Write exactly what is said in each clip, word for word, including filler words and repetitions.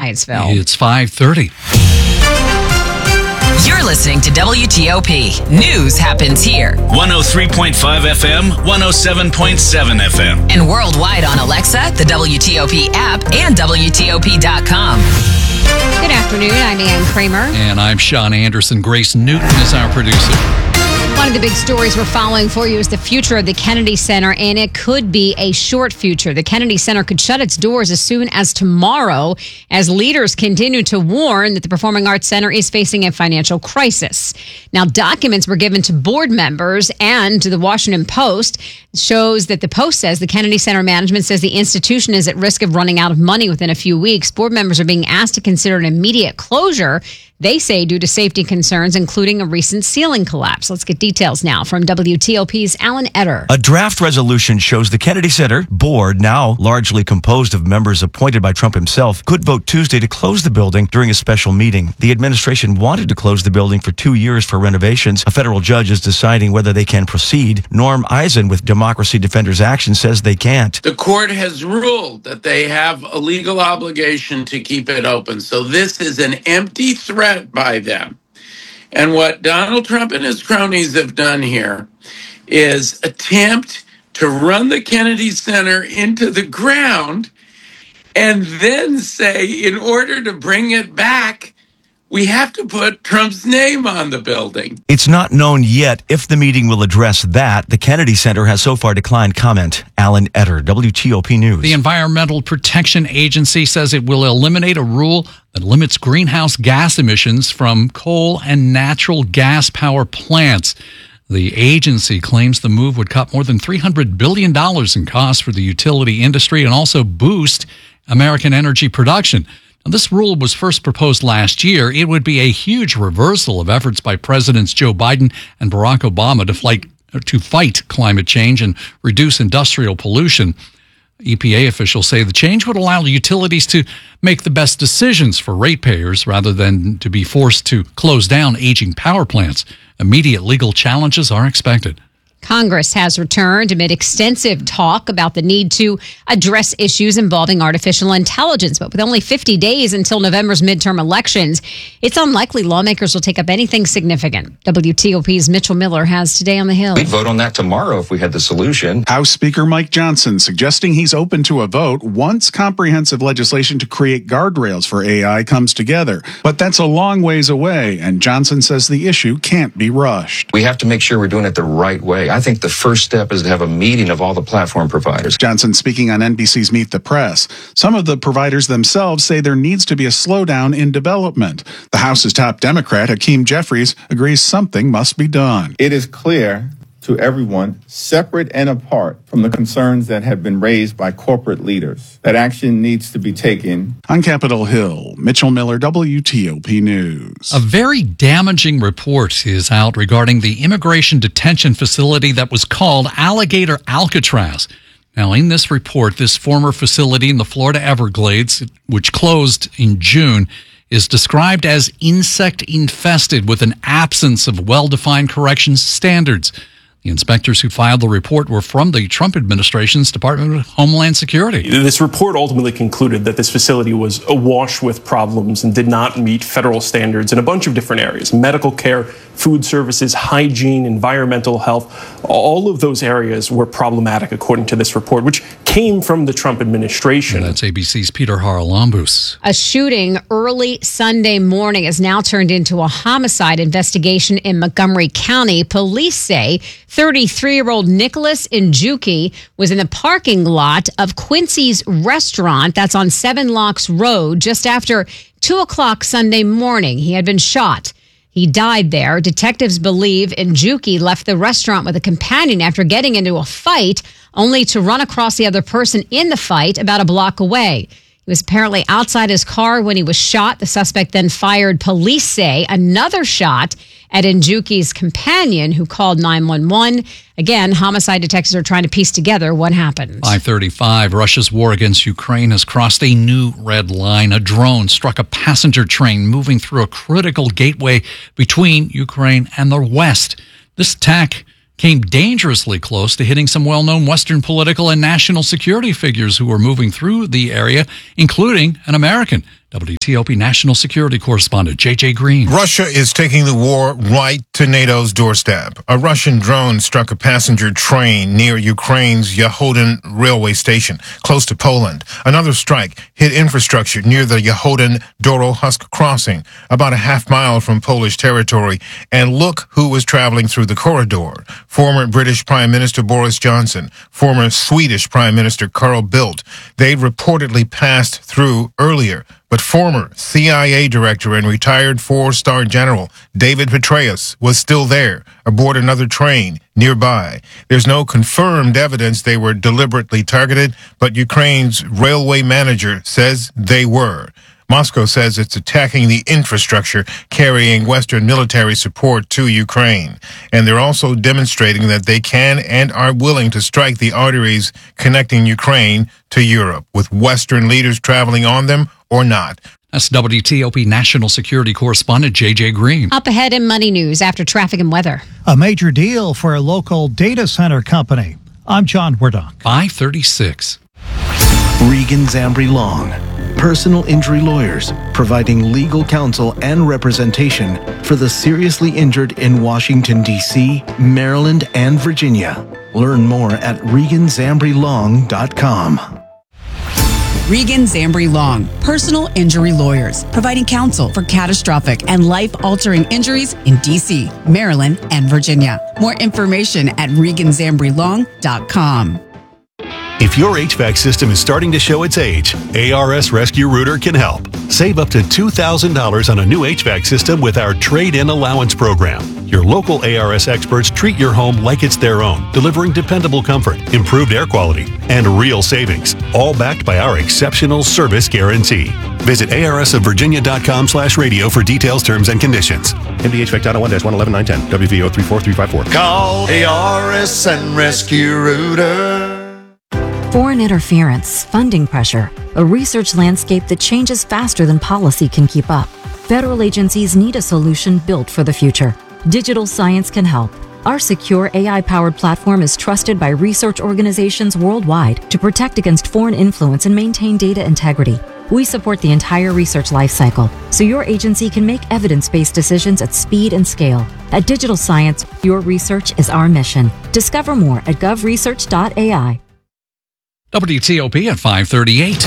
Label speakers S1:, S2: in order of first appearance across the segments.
S1: Hyattsville.
S2: It's five thirty.
S3: You're listening to W T O P. News happens here.
S4: one oh three point five F M, one oh seven point seven F M.
S3: And worldwide on Alexa, the W T O P app, and W T O P dot com.
S1: Good afternoon. I'm Ann Kramer.
S2: And I'm Sean Anderson. Grace Newton is our producer.
S1: One of the big stories we're following for you is the future of the Kennedy Center, and it could be a short future. The Kennedy Center could shut its doors as soon as tomorrow as leaders continue to warn that the Performing Arts Center is facing a financial crisis. Now, documents were given to board members and to the Washington Post. It shows that the Post says the Kennedy Center management says the institution is at risk of running out of money within a few weeks. Board members are being asked to consider an immediate closure, they say, due to safety concerns, including a recent ceiling collapse. Let's get details now from W T O P's Alan Etter.
S5: A draft resolution shows the Kennedy Center board, now largely composed of members appointed by Trump himself, could vote Tuesday to close the building during a special meeting. The administration wanted to close the building for two years for renovations. A federal judge is deciding whether they can proceed. Norm Eisen with Democracy Defenders Action says they can't.
S6: The court has ruled that they have a legal obligation to keep it open. So this is an empty threat by them. And what Donald Trump and his cronies have done here is attempt to run the Kennedy Center into the ground and then say, in order to bring it back, we have to put Trump's name on the building.
S5: It's not known yet if the meeting will address that. The Kennedy Center has so far declined comment. Alan Etter, W T O P News.
S2: The Environmental Protection Agency says it will eliminate a rule that limits greenhouse gas emissions from coal and natural gas power plants. The agency claims the move would cut more than three hundred billion dollars in costs for the utility industry and also boost American energy production. Now, this rule was first proposed last year. It would be a huge reversal of efforts by Presidents Joe Biden and Barack Obama to fight, to fight climate change and reduce industrial pollution. E P A officials say the change would allow utilities to make the best decisions for ratepayers rather than to be forced to close down aging power plants. Immediate legal challenges are expected.
S1: Congress has returned amid extensive talk about the need to address issues involving artificial intelligence. But with only fifty days until November's midterm elections, it's unlikely lawmakers will take up anything significant. W T O P's Mitchell Miller has Today on the Hill.
S7: We'd vote on that tomorrow if we had the solution.
S8: House Speaker Mike Johnson suggesting he's open to a vote once comprehensive legislation to create guardrails for A I comes together. But that's a long ways away, and Johnson says the issue can't be rushed.
S7: We have to make sure we're doing it the right way. I think the first step is to have a meeting of all the platform providers.
S8: Johnson speaking on N B C's Meet the Press. Some of the providers themselves say there needs to be a slowdown in development. The House's top Democrat, Hakeem Jeffries, agrees something must be done.
S9: It is clear to everyone, separate and apart from the concerns that have been raised by corporate leaders, that action needs to be taken.
S8: On Capitol Hill, Mitchell Miller, W T O P News.
S2: A very damaging report is out regarding the immigration detention facility that was called Alligator Alcatraz. Now, in this report, this former facility in the Florida Everglades, which closed in June, is described as insect-infested with an absence of well-defined corrections standards. The inspectors who filed the report were from the Trump administration's Department of Homeland Security.
S10: This report ultimately concluded that this facility was awash with problems and did not meet federal standards in a bunch of different areas: medical care, food services, hygiene, environmental health. All of those areas were problematic, according to this report, which came from the Trump administration.
S2: And that's A B C's Peter Haralambous.
S1: A shooting early Sunday morning has now turned into a homicide investigation in Montgomery County. Police say thirty-three-year-old Nicholas Njuki was in the parking lot of Quincy's restaurant that's on Seven Locks Road just after two o'clock Sunday morning. He had been shot. He died there. Detectives believe Njuki left the restaurant with a companion after getting into a fight, only to run across the other person in the fight about a block away. He was apparently outside his car when he was shot. The suspect then fired, police say, another shot at Njuki's companion, who called nine one one. Again, homicide detectives are trying to piece together what happened.
S2: five thirty-five, Russia's war against Ukraine has crossed a new red line. A drone struck a passenger train moving through a critical gateway between Ukraine and the West. This attack came dangerously close to hitting some well-known Western political and national security figures who were moving through the area, including an American. W T O P national security correspondent J J Green.
S11: Russia is taking the war right to NATO's doorstep. A Russian drone struck a passenger train near Ukraine's Yahodin railway station, close to Poland. Another strike hit infrastructure near the Yahodin Dorohusk crossing, about a half mile from Polish territory. And look who was traveling through the corridor. Former British Prime Minister Boris Johnson, former Swedish Prime Minister Carl Bildt. They reportedly passed through earlier. But former C I A director and retired four-star general David Petraeus was still there aboard another train nearby. There's no confirmed evidence they were deliberately targeted, but Ukraine's railway manager says they were. Moscow says it's attacking the infrastructure carrying Western military support to Ukraine. And they're also demonstrating that they can and are willing to strike the arteries connecting Ukraine to Europe, with Western leaders traveling on them or not.
S2: That's W T O P national security correspondent J J Green.
S1: Up ahead in Money News after traffic and weather.
S12: A major deal for a local data center company. I'm John Wardock.
S2: five thirty-six.
S13: Regan Zambri Long, personal injury lawyers, providing legal counsel and representation for the seriously injured in Washington, D C, Maryland, and Virginia. Learn more at regan zambri long dot com.
S14: Regan Zambri Long, personal injury lawyers, providing counsel for catastrophic and life-altering injuries in D C, Maryland, and Virginia. More information at regan zambri long dot com.
S15: If your H V A C system is starting to show its age, A R S Rescue Rooter can help. Save up to two thousand dollars on a new H V A C system with our Trade-In Allowance Program. Your local A R S experts treat your home like it's their own, delivering dependable comfort, improved air quality, and real savings, all backed by our exceptional service guarantee. Visit A R S of Virginia dot com slash radio for details, terms, and conditions.
S16: M D H V A C Title one dash one eleven nine ten, W V O three four three five four.
S17: Call A R S and Rescue Rooter.
S18: Foreign interference, funding pressure, a research landscape that changes faster than policy can keep up. Federal agencies need a solution built for the future. Digital Science can help. Our secure A I-powered platform is trusted by research organizations worldwide to protect against foreign influence and maintain data integrity. We support the entire research lifecycle, so your agency can make evidence-based decisions at speed and scale. At Digital Science, your research is our mission. Discover more at gov research dot A I.
S2: W T O P at five thirty-eight.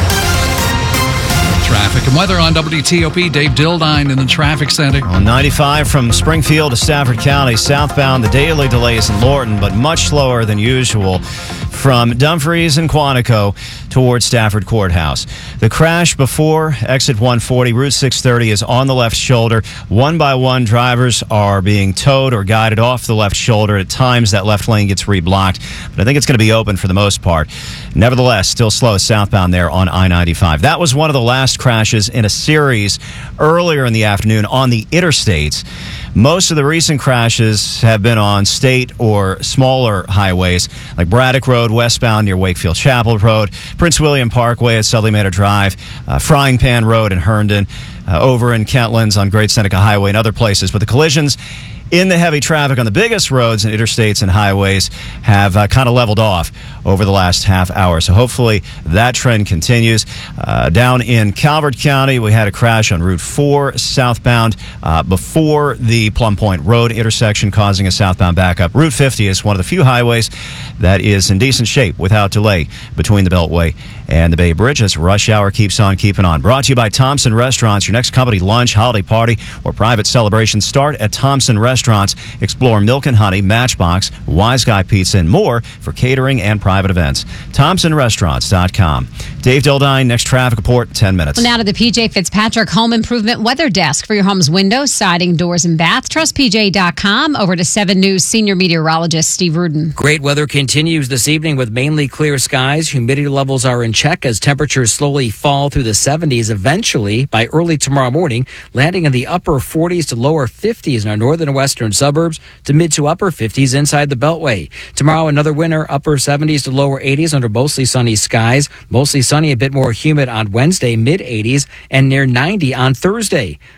S2: Traffic and weather on W T O P. Dave Dildine in the traffic center.
S19: On ninety-five from Springfield to Stafford County, southbound, the daily delays in Lorton, but much slower than usual from Dumfries and Quantico towards Stafford Courthouse. The crash before exit one forty, Route six thirty, is on the left shoulder. One by one, drivers are being towed or guided off the left shoulder. At times, that left lane gets reblocked, but I think it's going to be open for the most part. Nevertheless, still slow southbound there on I ninety-five. That was one of the last crashes in a series earlier in the afternoon on the interstates. Most of the recent crashes have been on state or smaller highways, like Braddock Road westbound near Wakefield Chapel Road, Prince William Parkway at Sudley Manor Drive, uh, Frying Pan Road in Herndon, uh, over in Kentlands on Great Seneca Highway and other places. But the collisions in the heavy traffic on the biggest roads and interstates and highways have uh, kind of leveled off over the last half hour. So hopefully that trend continues. Uh, down in Calvert County, we had a crash on Route four southbound uh, before the Plum Point Road intersection, causing a southbound backup. Route fifty is one of the few highways that is in decent shape without delay between the Beltway and the Bay Bridge as rush hour keeps on keeping on. Brought to you by Thompson Restaurants. Your next company lunch, holiday party, or private celebration, start at Thompson Restaurants. Explore Milk and Honey, Matchbox, Wise Guy Pizza, and more for catering and private events. Thompson Restaurants dot com. Dave Dildine, next traffic report, ten minutes.
S1: Well, now to the P J Fitzpatrick Home Improvement Weather Desk for your home's windows, siding, doors, and bath. Trust P J dot com. Over to seven News senior meteorologist Steve Rudin.
S20: Great weather continues this evening with mainly clear skies. Humidity levels are in check as temperatures slowly fall through the seventies. Eventually, by early tomorrow morning, landing in the upper forties to lower fifties in our northern and western suburbs, to mid to upper fifties inside the Beltway. Tomorrow, another winter, upper seventies to lower eighties under mostly sunny skies. Mostly sunny, a bit more humid on Wednesday, mid eighties, and near ninety on Thursday.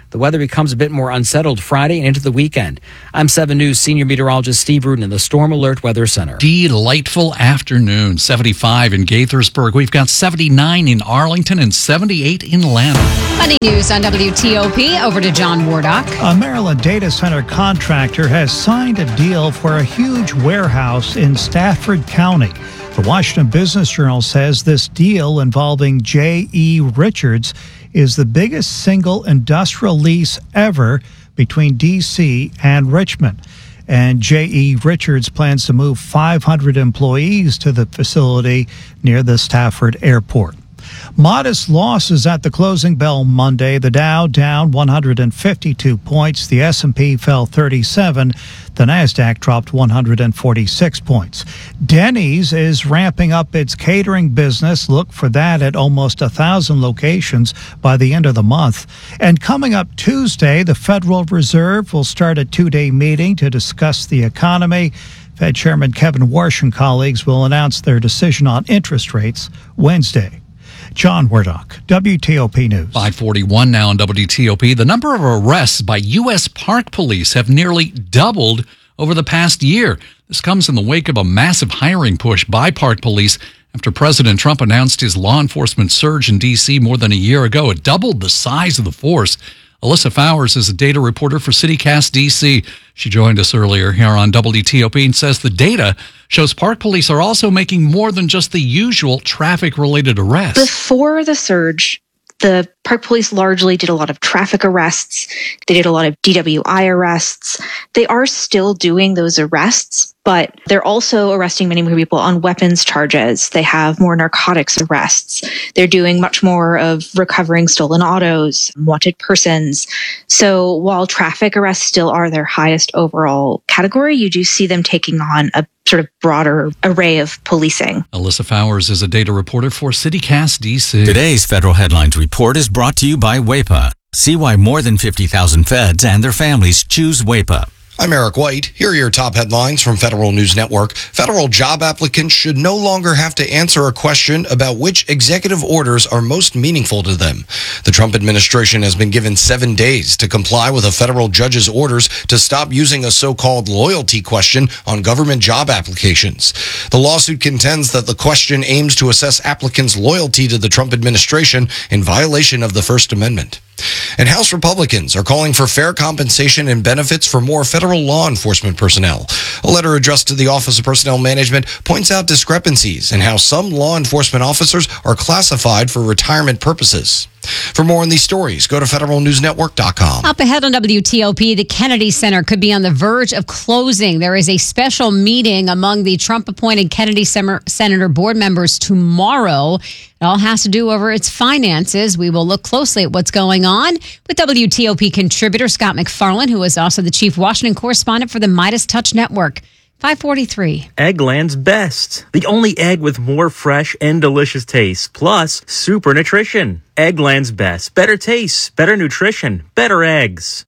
S20: The weather becomes a bit more unsettled Friday and into the weekend. I'm seven News senior meteorologist Steve Rudin in the Storm Alert Weather Center.
S2: Delightful afternoon. seventy-five in Gaithersburg. We've got seventy-nine in Arlington and seventy-eight in Lanham.
S1: Money news on W T O P. Over to John Wardock.
S12: A Maryland data center contractor has signed a deal for a huge warehouse in Stafford County. The Washington Business Journal says this deal involving J E. Richards is the biggest single industrial lease ever between D C and Richmond. And J E. Richards plans to move five hundred employees to the facility near the Stafford Airport. Modest losses at the closing bell Monday. The Dow down one hundred fifty-two points. The S and P fell thirty-seven. The Nasdaq dropped one hundred forty-six points. Denny's is ramping up its catering business. Look for that at almost a thousand locations by the end of the month. And coming up Tuesday, the Federal Reserve will start a two-day meeting to discuss the economy. Fed Chairman Kevin Warsh and colleagues will announce their decision on interest rates Wednesday. John Wardock, W T O P News.
S2: five forty-one now on W T O P. The number of arrests by U S Park Police have nearly doubled over the past year. This comes in the wake of a massive hiring push by Park Police after President Trump announced his law enforcement surge in D C more than a year ago. It doubled the size of the force. Alyssa Fowers is a data reporter for CityCast D C. She joined us earlier here on W T O P and says the data shows Park Police are also making more than just the usual traffic-related arrests.
S21: Before the surge, the Park Police largely did a lot of traffic arrests. They did a lot of D W I arrests. They are still doing those arrests, but they're also arresting many more people on weapons charges. They have more narcotics arrests. They're doing much more of recovering stolen autos, wanted persons. So while traffic arrests still are their highest overall category, you do see them taking on a sort of broader array of policing.
S2: Alyssa Fowers is a data reporter for CityCast D C.
S22: Today's Federal Headlines Report is brought to you by W A P A. See why more than fifty thousand feds and their families choose W A P A.
S23: I'm Eric White. Here are your top headlines from Federal News Network. Federal job applicants should no longer have to answer a question about which executive orders are most meaningful to them. The Trump administration has been given seven days to comply with a federal judge's orders to stop using a so-called loyalty question on government job applications. The lawsuit contends that the question aims to assess applicants' loyalty to the Trump administration in violation of the First Amendment. And House Republicans are calling for fair compensation and benefits for more federal law enforcement personnel. A letter addressed to the Office of Personnel Management points out discrepancies in how some law enforcement officers are classified for retirement purposes. For more on these stories, go to federal news network dot com.
S1: Up ahead on W T O P, the Kennedy Center could be on the verge of closing. There is a special meeting among the Trump-appointed Kennedy Center board members tomorrow. It all has to do over its finances. We will look closely at what's going on with W T O P contributor Scott McFarland, who is also the chief Washington correspondent for the Midas Touch Network. five forty-three.
S24: Eggland's Best. The only egg with more fresh and delicious taste, plus super nutrition. Eggland's Best. Better taste, better nutrition, better eggs.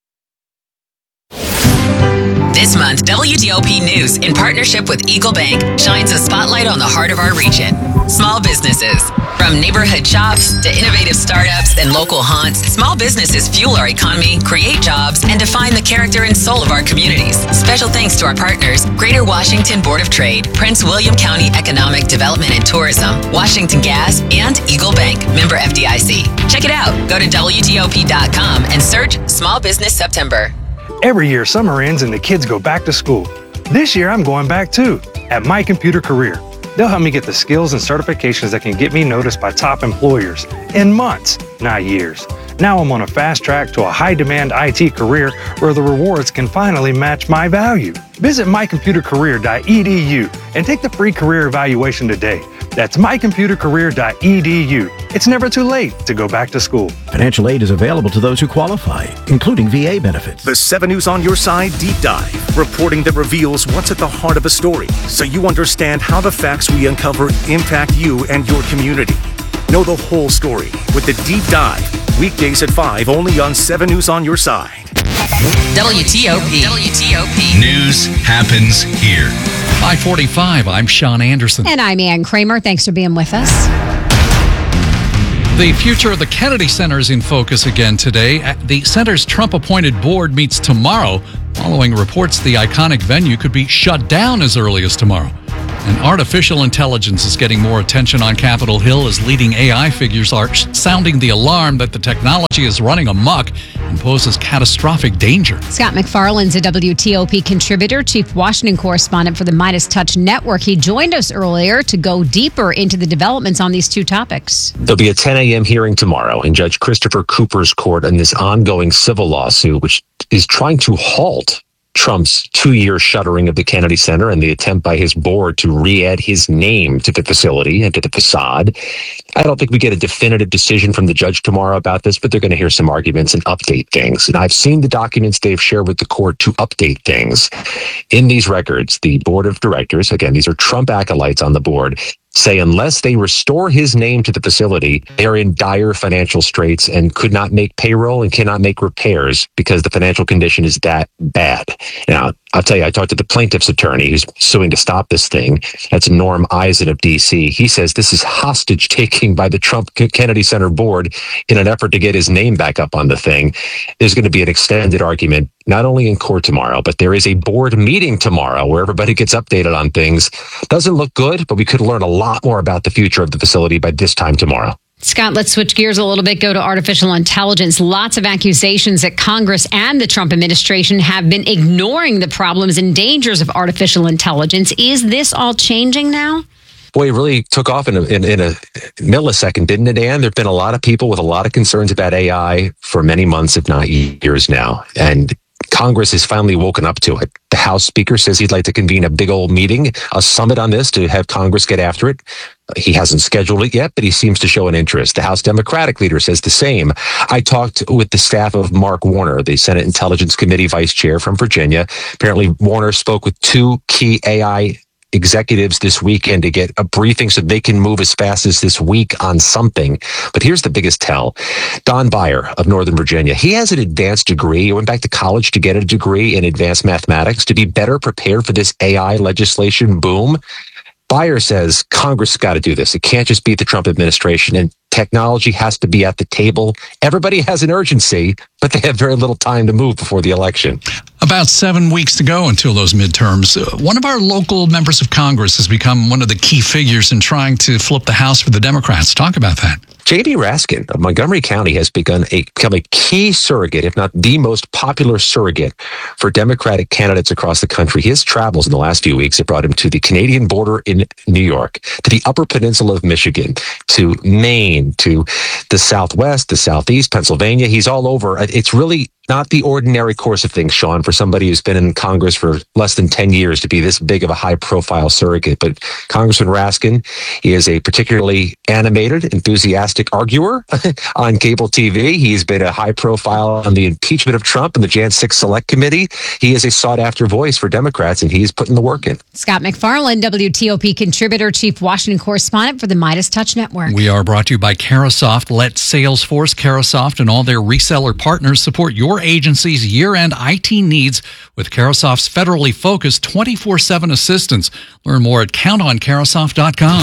S3: This month, W T O P News, in partnership with Eagle Bank, shines a spotlight on the heart of our region. Small businesses. From neighborhood shops to innovative startups and local haunts, small businesses fuel our economy, create jobs, and define the character and soul of our communities. Special thanks to our partners, Greater Washington Board of Trade, Prince William County Economic Development and Tourism, Washington Gas, and Eagle Bank, member F D I C. Check it out. Go to W T O P dot com and search Small Business September.
S25: Every year, summer ends and the kids go back to school. This year, I'm going back too, at My Computer Career. They'll help me get the skills and certifications that can get me noticed by top employers in months, not years. Now I'm on a fast track to a high-demand I T career where the rewards can finally match my value. Visit my computer career dot e d u and take the free career evaluation today. That's my computer career dot e d u. It's never too late to go back to school.
S26: Financial aid is available to those who qualify, including V A benefits.
S27: The seven News on Your Side Deep Dive, reporting that reveals what's at the heart of a story, so you understand how the facts we uncover impact you and your community. Know the whole story with the Deep Dive, weekdays at five, only on seven News on Your Side.
S3: W T O P. W T O P.
S2: News happens here. five forty-five, I'm Sean Anderson.
S1: And I'm Ann Kramer. Thanks for being with us.
S2: The future of the Kennedy Center is in focus again today. The center's Trump-appointed board meets tomorrow, following reports the iconic venue could be shut down as early as tomorrow. And artificial intelligence is getting more attention on Capitol Hill as leading A I figures are sounding the alarm that the technology is running amok and poses catastrophic danger.
S1: Scott McFarland's a W T O P contributor, chief Washington correspondent for the Midas Touch Network. He joined us earlier to go deeper into the developments on these two topics.
S4: There'll be a ten a.m. hearing tomorrow in Judge Christopher Cooper's court in this ongoing civil lawsuit, which is trying to halt Trump's two-year shuttering of the Kennedy Center and the attempt by his board to re-add his name to the facility and to the facade. I don't think we get a definitive decision from the judge tomorrow about this, but they're going to hear some arguments and update things. And I've seen the documents they've shared with the court to update things. In these records, the board of directors, again, these are Trump acolytes on the board, say unless they restore his name to the facility, they are in dire financial straits and could not make payroll and cannot make repairs because the financial condition is that bad. Now, I'll tell you, I talked to the plaintiff's attorney who's suing to stop this thing. That's Norm Eisen of D C. He says this is hostage taking by the Trump Kennedy Center board in an effort to get his name back up on the thing. There's going to be an extended argument, not only in court tomorrow, but there is a board meeting tomorrow where everybody gets updated on things. Doesn't look good, but we could learn a lot more about the future of the facility by this time tomorrow.
S1: Scott, let's switch gears a little bit, go to artificial intelligence. Lots of accusations that Congress and the Trump administration have been ignoring the problems and dangers of artificial intelligence. Is this all changing now?
S4: Boy, it really took off in a, in, in a millisecond, didn't it, Ann? There have been a lot of people with a lot of concerns about A I for many months, if not years now. And Congress has finally woken up to it. The House Speaker says he'd like to convene a big old meeting, a summit on this to have Congress get after it. He hasn't scheduled it yet, but he seems to show an interest. The House Democratic leader says the same. I talked with the staff of Mark Warner, the Senate Intelligence Committee vice chair from Virginia. Apparently, Warner spoke with two key A I executives this weekend to get a briefing so they can move as fast as this week on something. But here's the biggest tell. Don Beyer of Northern Virginia, he has an advanced degree. He went back to college to get a degree in advanced mathematics to be better prepared for this A I legislation boom. Beyer says Congress has got to do this. It can't just be the Trump administration, and technology has to be at the table. Everybody has an urgency, but they have very little time to move before the election.
S2: About seven weeks to go until those midterms. Uh, one of our local members of Congress has become one of the key figures in trying to flip the House for the Democrats. Talk about that.
S4: J B Raskin of Montgomery County has begun a, become a key surrogate, if not the most popular surrogate for Democratic candidates across the country. His travels in the last few weeks have brought him to the Canadian border in New York, to the Upper Peninsula of Michigan, to Maine, to the Southwest, the Southeast, Pennsylvania. He's all over. It's really not the ordinary course of things, Sean, for somebody who's been in Congress for less than ten years to be this big of a high-profile surrogate. But Congressman Raskin, he is a particularly animated, enthusiastic arguer on cable T V. He's been a high-profile on the impeachment of Trump and the January sixth Select Committee. He is a sought-after voice for Democrats, and he's putting the work in.
S1: Scott McFarland, W T O P contributor, chief Washington correspondent for the Midas Touch Network.
S2: We are brought to you by Carahsoft. Let Salesforce, Carahsoft, and all their reseller partners support your agency's year-end I T needs with Carahsoft's federally focused twenty-four seven assistance. Learn more at count on Carahsoft dot com.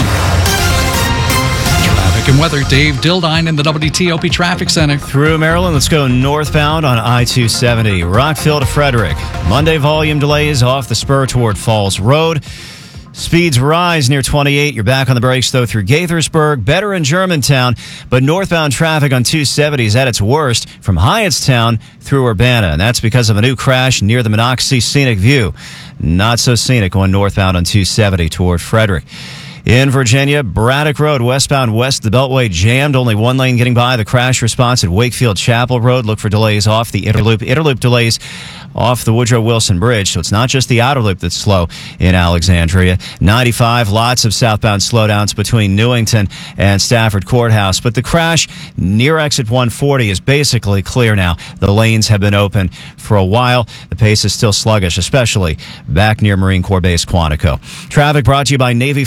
S2: Traffic and weather. Dave Dildine in the W T O P Traffic Center.
S19: Through Maryland, let's go northbound on I two seventy. Rockville to Frederick. Monday volume delays off the spur toward Falls Road. Speeds rise near twenty-eight. You're back on the brakes, though, through Gaithersburg, better in Germantown. But northbound traffic on two seventy is at its worst from Hyattstown through Urbana. And that's because of a new crash near the Monocacy Scenic View. Not so scenic going northbound on two seventy toward Frederick. In Virginia, Braddock Road, westbound west of the Beltway, jammed. Only one lane getting by. The crash response at Wakefield Chapel Road. Look for delays off the Interloop. Interloop delays off the Woodrow Wilson Bridge. So it's not just the outer loop that's slow in Alexandria. ninety-five, lots of southbound slowdowns between Newington and Stafford Courthouse. But the crash near exit one forty is basically clear now. The lanes have been open for a while. The pace is still sluggish, especially back near Marine Corps Base Quantico. Traffic brought to you by Navy Federal Credit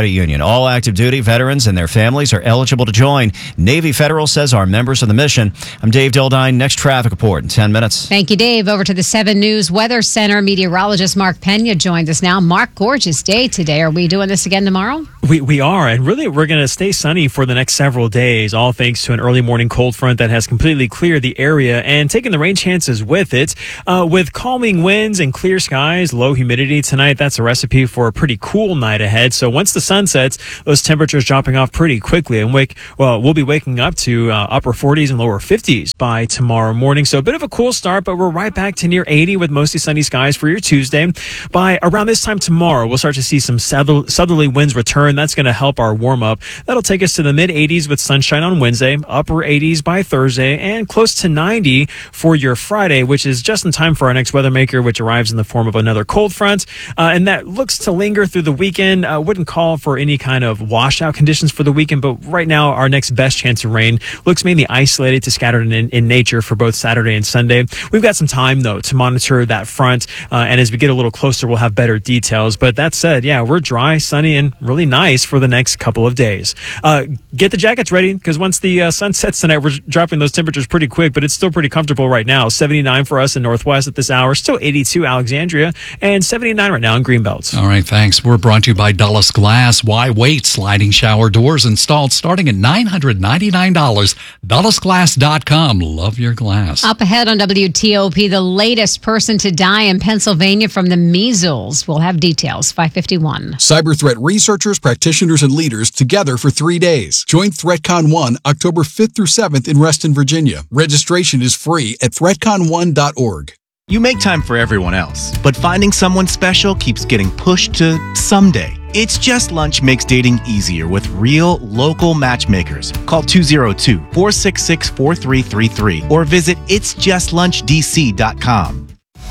S19: Credit Union. All active duty veterans and their families are eligible to join. Navy Federal says are members of the mission. I'm Dave Dildine. Next traffic report in ten minutes.
S1: Thank you, Dave. Over to the seven News Weather Center. Meteorologist Mark Pena joins us now. Mark, gorgeous day today. Are we doing this again tomorrow?
S24: We we are, and really we're going to stay sunny for the next several days, all thanks to an early morning cold front that has completely cleared the area and taken the rain chances with it. Uh, with calming winds and clear skies, low humidity tonight, that's a recipe for a pretty cool night ahead. So once the sun sets, those temperatures dropping off pretty quickly, and wake well, we'll be waking up to uh, upper forties and lower fifties by tomorrow morning. So a bit of a cool start, but we're right back to near eighty with mostly sunny skies for your Tuesday. By around this time tomorrow, we'll start to see some southerly winds return. That's going to help our warm up. That'll take us to the mid eighties with sunshine on Wednesday, upper eighties by Thursday, and close to ninety for your Friday, which is just in time for our next weather maker, which arrives in the form of another cold front. Uh, and that looks to linger through the weekend. Uh, wouldn't call for any kind of washout conditions for the weekend, but right now our next best chance of rain looks mainly isolated to scattered in, in nature for both Saturday and Sunday. We've got some time, though, to monitor that front, uh, and as we get a little closer, we'll have better details. But that said, yeah, we're dry, sunny, and really nice for the next couple of days. Uh, get the jackets ready, because once the uh, sun sets tonight, we're dropping those temperatures pretty quick, but it's still pretty comfortable right now. seventy-nine for us in Northwest at this hour, still eighty-two Alexandria, and seventy-nine right now in Greenbelt.
S2: All right, thanks. We're brought to you by Dulles Glass. Why wait? Sliding shower doors installed starting at nine hundred ninety-nine dollars. Dulles Glass dot com. Love your glass.
S1: Up ahead on W T O P, the latest person to die in Pennsylvania from the measles. We'll have details. five fifty-one.
S5: Cyber threat researchers, practitioners, and leaders together for three days. Join ThreatCon one October fifth through seventh in Reston, Virginia. Registration is free at threat con one dot org.
S6: You make time for everyone else, but finding someone special keeps getting pushed to someday. It's Just Lunch makes dating easier with real, local matchmakers. Call two oh two, four six six, four three three three or visit its just lunch d c dot com.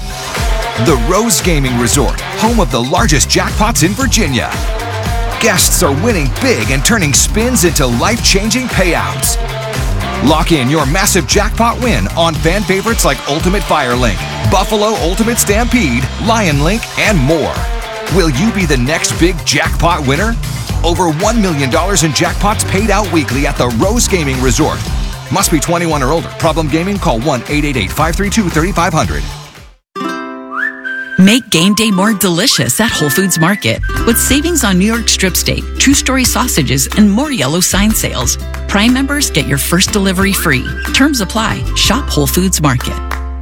S7: The Rose Gaming Resort, home of the largest jackpots in Virginia. Guests are winning big and turning spins into life-changing payouts. Lock in your massive jackpot win on fan favorites like Ultimate Firelink, Buffalo Ultimate Stampede, Lion Link, and more. Will you be the next big jackpot winner? Over one million dollars in jackpots paid out weekly at the Rose Gaming Resort. Must be twenty-one or older. Problem gaming? Call one eight eight eight, five three two, three five zero zero.
S8: Make game day more delicious at Whole Foods Market with savings on New York strip steak, True Story sausages, and more yellow sign sales. Prime members get your first delivery free. Terms apply. Shop Whole Foods Market.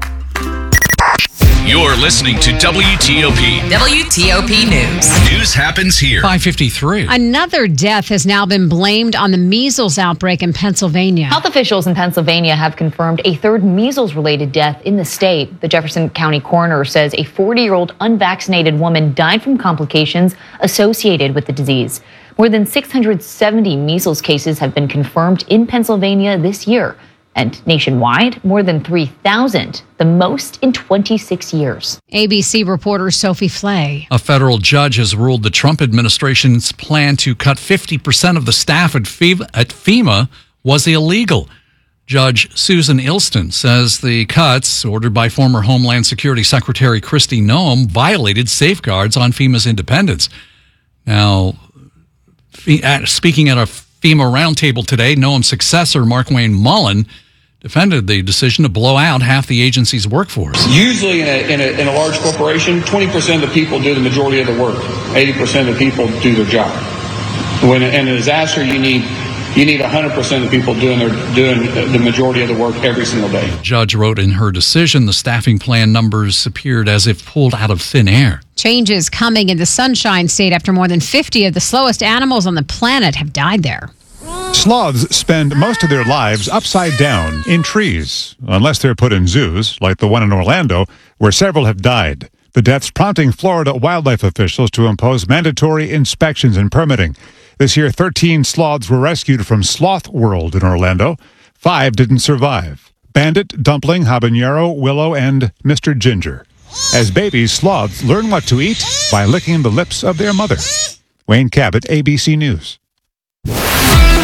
S9: You're listening to W T O P.
S3: W T O P News.
S9: News happens here.
S2: five fifty-three.
S1: Another death has now been blamed on the measles outbreak in Pennsylvania.
S10: Health officials in Pennsylvania have confirmed a third measles-related death in the state. The Jefferson County coroner says a forty-year-old unvaccinated woman died from complications associated with the disease. More than six hundred seventy measles cases have been confirmed in Pennsylvania this year. And nationwide, more than three thousand, the most in twenty-six years.
S1: A B C reporter Sophie Flay.
S2: A federal judge has ruled the Trump administration's plan to cut fifty percent of the staff at FEMA was illegal. Judge Susan Ilston says the cuts, ordered by former Homeland Security Secretary Kristi Noem, violated safeguards on FEMA's independence. Now, speaking at a FEMA roundtable today, Noem's successor, Markwayne Mullin, defended the decision to blow out half the agency's workforce.
S11: Usually in a, in a, in a large corporation, twenty percent of the people do the majority of the work. eighty percent of the people do their job. When in a disaster, you need you need one hundred percent of the people doing their doing the majority of the work every single day.
S2: The judge wrote in her decision the staffing plan numbers appeared as if pulled out of thin air.
S1: Changes coming in the Sunshine State after more than fifty of the slowest animals on the planet have died there.
S28: Sloths spend most of their lives upside down in trees, unless they're put in zoos, like the one in Orlando, where several have died. The deaths prompting Florida wildlife officials to impose mandatory inspections and permitting. This year, thirteen sloths were rescued from Sloth World in Orlando. Five didn't survive. Bandit, Dumpling, Habanero, Willow, and Mister Ginger. As babies, sloths learn what to eat by licking the lips of their mother. Wayne Cabot, A B C News.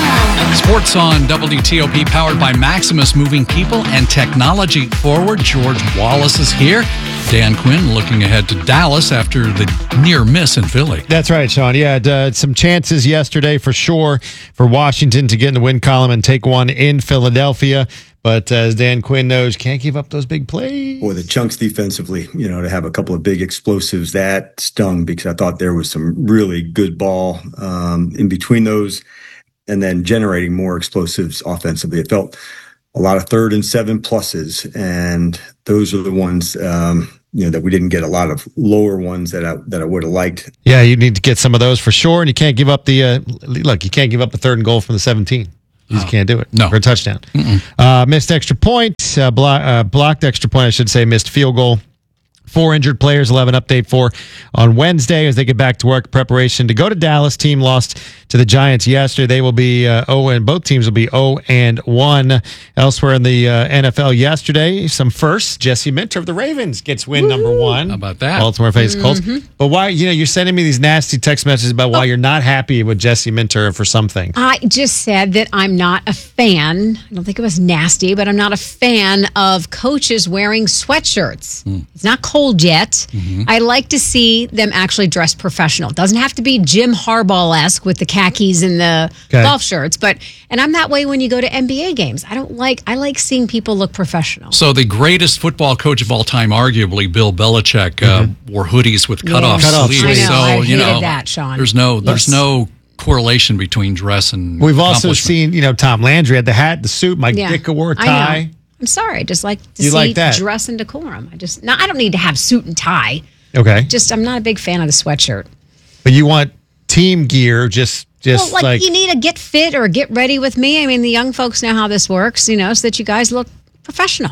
S2: Sports on W T O P, powered by Maximus, moving people and technology forward. George Wallace is here. Dan Quinn looking ahead to Dallas after the near miss in Philly.
S12: That's right, Sean. Yeah, uh, some chances yesterday for sure for Washington to get in the win column and take one in Philadelphia. But uh, as Dan Quinn knows, can't give up those big plays.
S13: Boy, the chunks defensively, you know, to have a couple of big explosives, that stung because I thought there was some really good ball um, in between those and then generating more explosives offensively. It felt a lot of third and seven pluses, and those are the ones, um, you know, that we didn't get a lot of lower ones that I that I would have liked.
S12: Yeah, you need to get some of those for sure, and you can't give up the uh, look. You can't give up the third and goal from the seventeen. You just oh. can't do it.
S2: No.
S12: For a touchdown. Uh, missed extra point, uh, blo- uh, blocked extra point, I should say, missed field goal. Four injured players will have an update for on Wednesday as they get back to work. Preparation to go to Dallas. Team lost to the Giants yesterday. They will be uh, oh and both teams will be oh and one. Elsewhere in the uh, N F L yesterday, some firsts. Jesse Minter of the Ravens gets win Woo-hoo. number one.
S2: How about that?
S12: Baltimore faced Colts.
S1: Mm-hmm.
S12: But why? You know, you're sending me these nasty text messages about why oh. you're not happy with Jesse Minter for something.
S1: I just said that I'm not a fan. I don't think it was nasty, but I'm not a fan of coaches wearing sweatshirts. Mm. It's not cold yet. Mm-hmm. I like to see them actually dress professional. It doesn't have to be Jim Harbaugh-esque with the khakis and the okay. golf shirts, but and I'm that way when you go to N B A games. I don't like I like seeing people look professional.
S2: So the greatest football coach of all time, arguably Bill Belichick, uh, mm-hmm. wore hoodies with cut off
S1: yeah.
S2: sleeves.
S1: I know.
S2: So
S1: I
S2: you know
S1: that, Sean.
S2: There's no there's
S12: Yes.
S2: no correlation between dress and
S12: We've also seen, you know, Tom Landry had the hat, the suit, Mike
S1: Yeah.
S12: Ditka wore a
S1: I
S12: tie.
S1: know. I'm sorry. I just like to
S12: You
S1: see
S12: like that?
S1: dress and decorum. I just no, I don't need to have suit and tie.
S12: Okay.
S1: Just I'm not a big fan of the sweatshirt.
S12: But you want team gear, just just
S1: well, like,
S12: like
S1: you need to get fit or get ready with me. I mean, the young folks know how this works, you know, so that you guys look professional.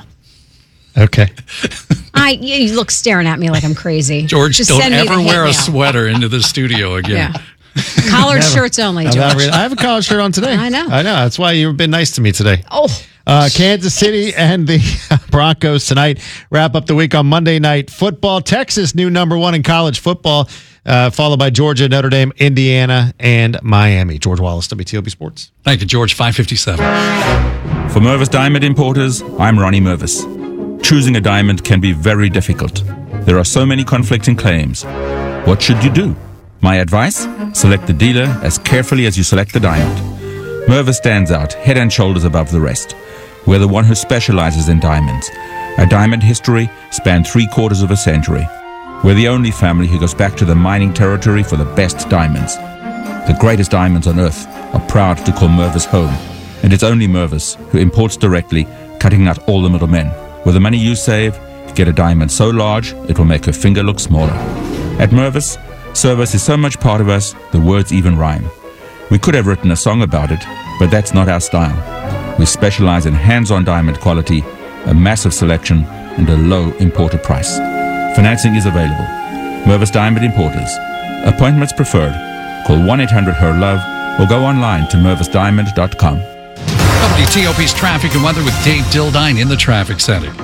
S12: Okay.
S1: I you you look staring at me like I'm crazy.
S2: George,
S1: Just
S2: don't
S1: send me
S2: ever
S1: the hate
S2: wear a
S1: mail.
S2: sweater into the studio again.
S1: Yeah. Collared
S12: Never.
S1: shirts only,
S12: I'm
S1: George.
S12: not really- I have a collared shirt on today.
S1: I know.
S12: I know. That's why you've been nice to me today.
S1: Oh.
S12: Uh, Kansas City and the Broncos tonight wrap up the week on Monday Night Football. Texas, new number one in college football, uh, followed by Georgia, Notre Dame, Indiana, and Miami. George Wallace, W T O P Sports.
S2: Thank you, George. five fifty-seven.
S14: For Mervis Diamond Importers, I'm Ronnie Mervis. Choosing a diamond can be very difficult. There are so many conflicting claims. What should you do? My advice? Select the dealer as carefully as you select the diamond. Mervis stands out head and shoulders above the rest. We're the one who specializes in diamonds. Our diamond history spanned three quarters of a century. We're the only family who goes back to the mining territory for the best diamonds. The greatest diamonds on earth are proud to call Mervis home. And it's only Mervis who imports directly, cutting out all the middlemen. With the money you save, you get a diamond so large it will make her finger look smaller. At Mervis, service is so much part of us, the words even rhyme. We could have written a song about it, but that's not our style. We specialize in hands-on diamond quality, a massive selection, and a low importer price. Financing is available. Mervis Diamond Importers. Appointments preferred. Call one eight hundred H E R LOVE or go online to mervis diamond dot com.
S2: W T O P's traffic and weather with Dave Dildine in the traffic center.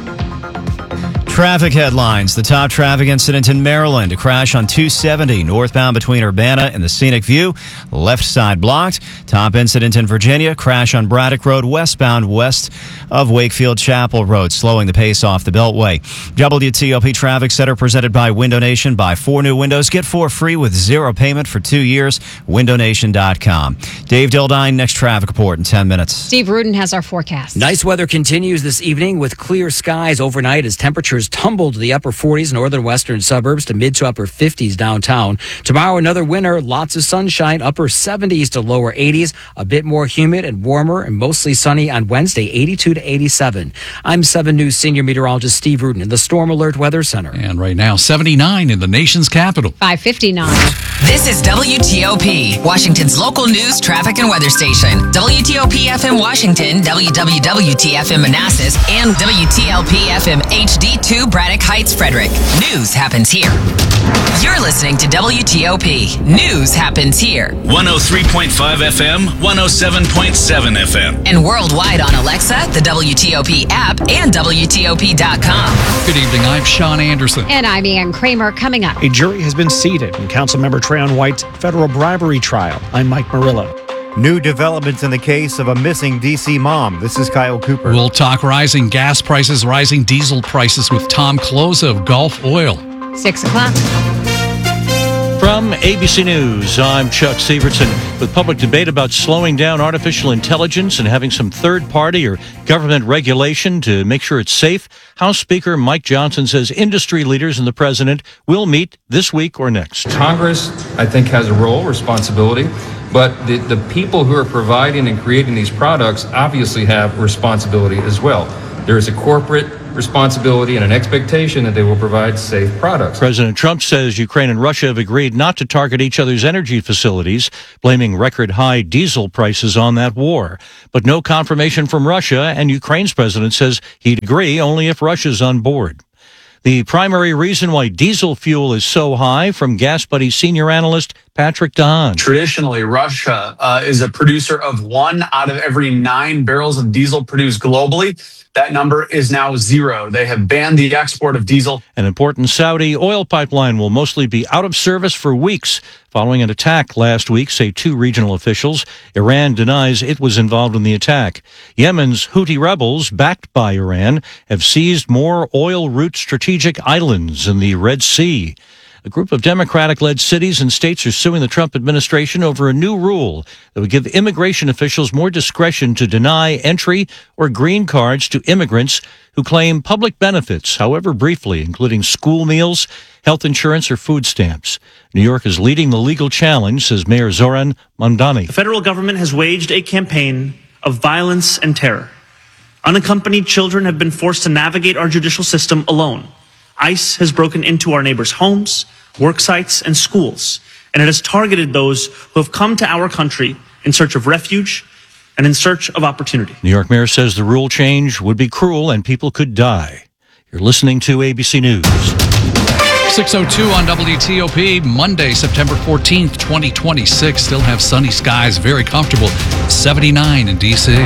S19: Traffic headlines. The top traffic incident in Maryland. A crash on two seventy northbound between Urbana and the Scenic View. Left side blocked. Top incident in Virginia. Crash on Braddock Road westbound west of Wakefield Chapel Road, slowing the pace off the Beltway. W T O P Traffic Center presented by Window Nation. Buy four new windows. Get four free with zero payment for two years. window nation dot com. Dave Dildine, next traffic report in ten minutes.
S1: Steve Rudin has our forecast.
S15: Nice weather continues this evening with clear skies overnight as temperatures tumble to the upper forties northern western suburbs to mid to upper fifties downtown. Tomorrow, another winter, lots of sunshine, upper seventies to lower eighties, a bit more humid and warmer and mostly sunny on Wednesday, eighty-two to eighty-seven. I'm seven News senior meteorologist Steve Rudin in the Storm Alert Weather Center.
S2: And right now, seventy-nine in the nation's capital.
S1: five fifty-nine.
S3: This is W T O P, Washington's local news, traffic, and weather station. W T O P F M Washington, W W W T F M Manassas, and W T L P F M H D two Braddock Heights, Frederick. News happens here. You're listening to W T O P. News happens here.
S9: one oh three point five F M, one oh seven point seven F M.
S3: And worldwide on Alexa, the W T O P app, and W T O P dot com.
S2: Good evening. I'm Sean Anderson.
S1: And I'm Ian Kramer. Coming up.
S16: A jury has been seated in Councilmember Trayon White's federal bribery trial. I'm Mike Murillo.
S19: New developments in the case of a missing D C mom. This is Kyle Cooper.
S2: We'll talk rising gas prices, rising diesel prices with Tom Closa of Gulf Oil.
S1: Six o'clock.
S16: From A B C News, I'm Chuck Severson. With public debate about slowing down artificial intelligence and having some third-party or government regulation to make sure it's safe, House Speaker Mike Johnson says industry leaders and the president will meet this week or next.
S17: Congress, I think, has a role, responsibility, but the, the people who are providing and creating these products obviously have responsibility as well. There is a corporate responsibility and an expectation that they will provide safe products.
S16: President Trump says Ukraine and Russia have agreed not to target each other's energy facilities, blaming record high diesel prices on that war. But no confirmation from Russia, and Ukraine's president says he'd agree only if Russia's on board. The primary reason why diesel fuel is so high, from Gas Buddy senior analyst Patrick Dahan.
S18: Traditionally, Russia uh, is a producer of one out of every nine barrels of diesel produced globally. That number is now zero. They have banned the export of diesel.
S16: An important Saudi oil pipeline will mostly be out of service for weeks following an attack last week, say two regional officials. Iran denies it was involved in the attack. Yemen's Houthi rebels, backed by Iran, have seized more oil route strategic islands in the Red Sea. A group of Democratic-led cities and states are suing the Trump administration over a new rule that would give immigration officials more discretion to deny entry or green cards to immigrants who claim public benefits, however briefly, including school meals, health insurance, or food stamps. New York is leading the legal challenge, says Mayor Zoran Mamdani.
S20: The federal government has waged a campaign of violence and terror. Unaccompanied children have been forced to navigate our judicial system alone. ICE has broken into our neighbors' homes, work sites, and schools, and it has targeted those who have come to our country in search of refuge and in search of opportunity.
S16: New York mayor says the rule change would be cruel and people could die. You're listening to A B C News.
S2: six oh two on W T O P, Monday, September fourteenth, twenty twenty-six. Still have sunny skies, very comfortable, seventy-nine in D C.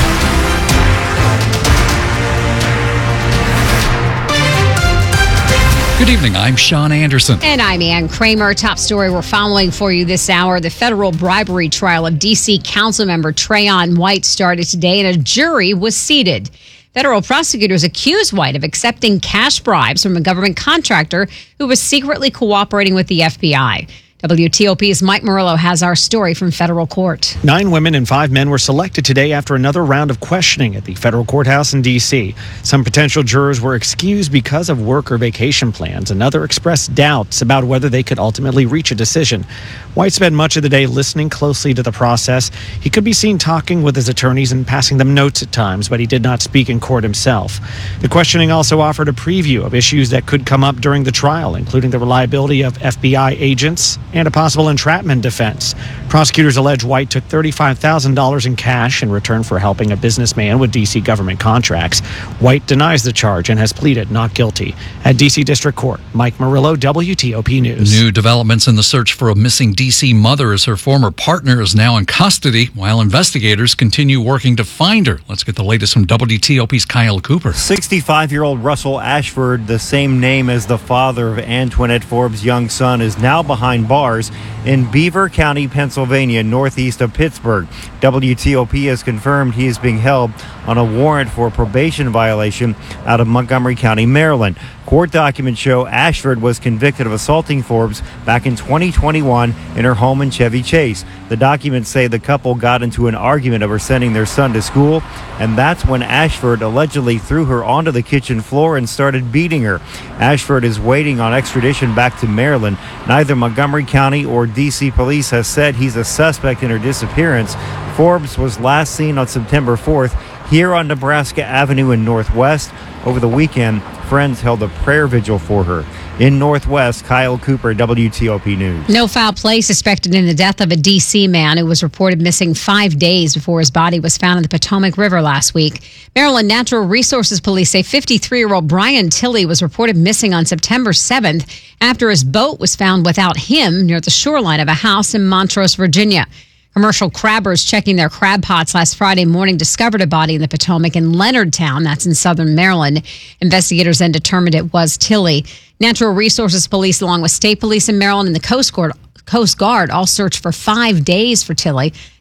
S2: Good evening. I'm Sean Anderson.
S1: And I'm Ann Kramer. Top story we're following for you this hour. The federal bribery trial of D C Councilmember Trayon White started today, and a jury was seated. Federal prosecutors accused White of accepting cash bribes from a government contractor who was secretly cooperating with the F B I. W T O P's Mike Murillo has our story from federal court.
S21: Nine women and five men were selected today after another round of questioning at the federal courthouse in D C. Some potential jurors were excused because of work or vacation plans. Another expressed doubts about whether they could ultimately reach a decision. White spent much of the day listening closely to the process. He could be seen talking with his attorneys and passing them notes at times, but he did not speak in court himself. The questioning also offered a preview of issues that could come up during the trial, including the reliability of F B I agents and a possible entrapment defense. Prosecutors allege White took thirty-five thousand dollars in cash in return for helping a businessman with D C government contracts. White denies the charge and has pleaded not guilty. At D C District Court, Mike Murillo, W T O P News.
S2: New developments in the search for a missing D C mother as her former partner is now in custody, while investigators continue working to find her. Let's get the latest from W T O P's Kyle Cooper.
S19: sixty-five-year-old Russell Ashford, the same name as the father of Antoinette Forbes' young son, is now behind bars in Beaver County, Pennsylvania, northeast of Pittsburgh. W T O P has confirmed he is being held on a warrant for a probation violation out of Montgomery County, Maryland. Court documents show Ashford was convicted of assaulting Forbes back in twenty twenty-one in her home in Chevy Chase. The documents say the couple got into an argument over sending their son to school, and that's when Ashford allegedly threw her onto the kitchen floor and started beating her. Ashford is waiting on extradition back to Maryland. Neither Montgomery County or D C police has said he's a suspect in her disappearance. Forbes was last seen on September fourth here on Nebraska Avenue in Northwest. Over the weekend, friends held a prayer vigil for her. In Northwest, Kyle Cooper, W T O P News.
S1: No foul play suspected in the death of a D C man who was reported missing five days before his body was found in the Potomac River last week. Maryland Natural Resources Police say fifty-three-year-old Brian Tilley was reported missing on September seventh after his boat was found without him near the shoreline of a house in Montrose, Virginia. Commercial crabbers checking their crab pots last Friday morning discovered a body in the Potomac in Leonardtown, that's in southern Maryland. Investigators then determined it was Tilley. Natural Resources Police, along with state police in Maryland and the Coast Guard, Coast Guard, all searched for five days for Tilley.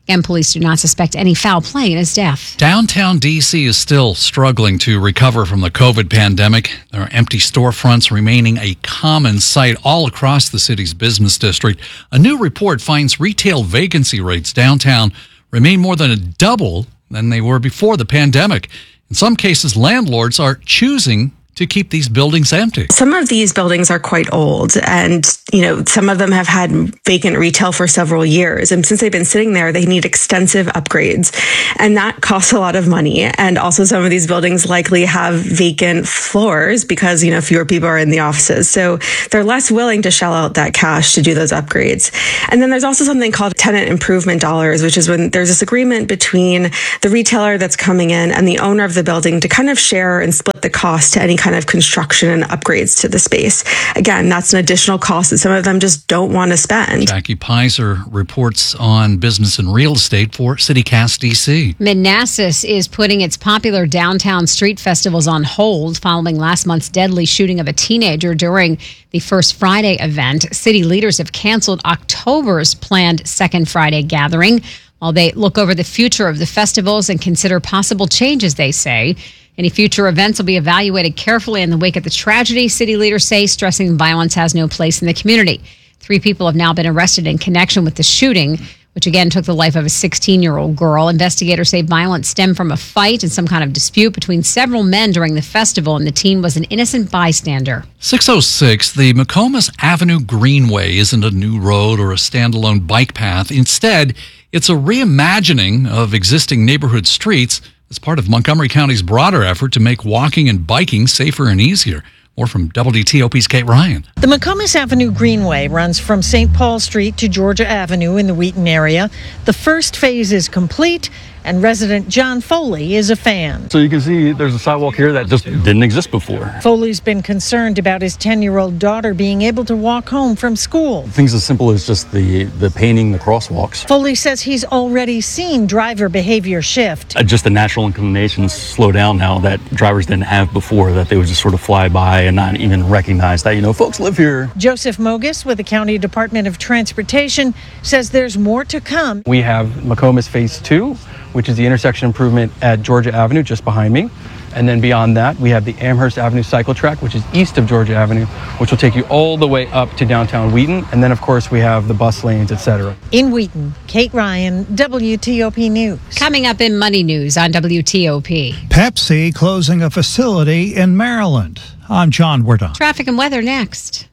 S1: Again, police do not suspect any foul play in his death.
S2: Downtown D C is still struggling to recover from the COVID pandemic. There are empty storefronts remaining a common sight all across the city's business district. A new report finds retail vacancy rates downtown remain more than a double than they were before the pandemic. In some cases, landlords are choosing to keep these buildings empty.
S4: Some of these buildings are quite old, and you know, some of them have had vacant retail for several years, and since they've been sitting there, they need extensive upgrades, and that costs a lot of money. And also, some of these buildings likely have vacant floors because, you know, fewer people are in the offices, so they're less willing to shell out that cash to do those upgrades. And then there's also something called tenant improvement dollars, which is when there's this agreement between the retailer that's coming in and the owner of the building to kind of share and split the cost to any kind of construction and upgrades to the space. Again, that's an additional cost that some of them just don't want to spend.
S2: Jackie Pizer reports on business and real estate for CityCast D C.
S1: Manassas is putting its popular downtown street festivals on hold following last month's deadly shooting of a teenager during the First Friday event. City leaders have canceled October's planned Second Friday gathering while they look over the future of the festivals and consider possible changes, they say. Any future events will be evaluated carefully in the wake of the tragedy, city leaders say, stressing violence has no place in the community. Three people have now been arrested in connection with the shooting, which again took the life of a sixteen-year-old girl. Investigators say violence stemmed from a fight and some kind of dispute between several men during the festival, and the teen was an innocent bystander.
S2: six oh six, the McComas Avenue Greenway isn't a new road or a standalone bike path. Instead, it's a reimagining of existing neighborhood streets as part of Montgomery County's broader effort to make walking and biking safer and easier. More from W T O P's Kate Ryan.
S5: The McComas Avenue Greenway runs from Saint Paul Street to Georgia Avenue in the Wheaton area. The first phase is complete, and resident John Foley is a fan.
S22: So you can see there's a sidewalk here that just didn't exist before.
S5: Foley's been concerned about his ten-year-old daughter being able to walk home from school.
S22: Things as simple as just the, the painting the crosswalks.
S5: Foley says he's already seen driver behavior shift.
S22: Uh, just the natural inclinations slow down now that drivers didn't have before, that they would just sort of fly by and not even recognize that, you know, folks live here.
S5: Joseph Mogus with the County Department of Transportation says there's more to come.
S23: We have McComas Phase two, which is the intersection improvement at Georgia Avenue just behind me. And then beyond that, we have the Amherst Avenue cycle track, which is east of Georgia Avenue, which will take you all the way up to downtown Wheaton. And then, of course, we have the bus lanes, et cetera.
S5: In Wheaton, Kate Ryan, W T O P News.
S1: Coming up in Money News on W T O P.
S24: Pepsi closing a facility in Maryland. I'm John Wardon.
S1: Traffic and weather next.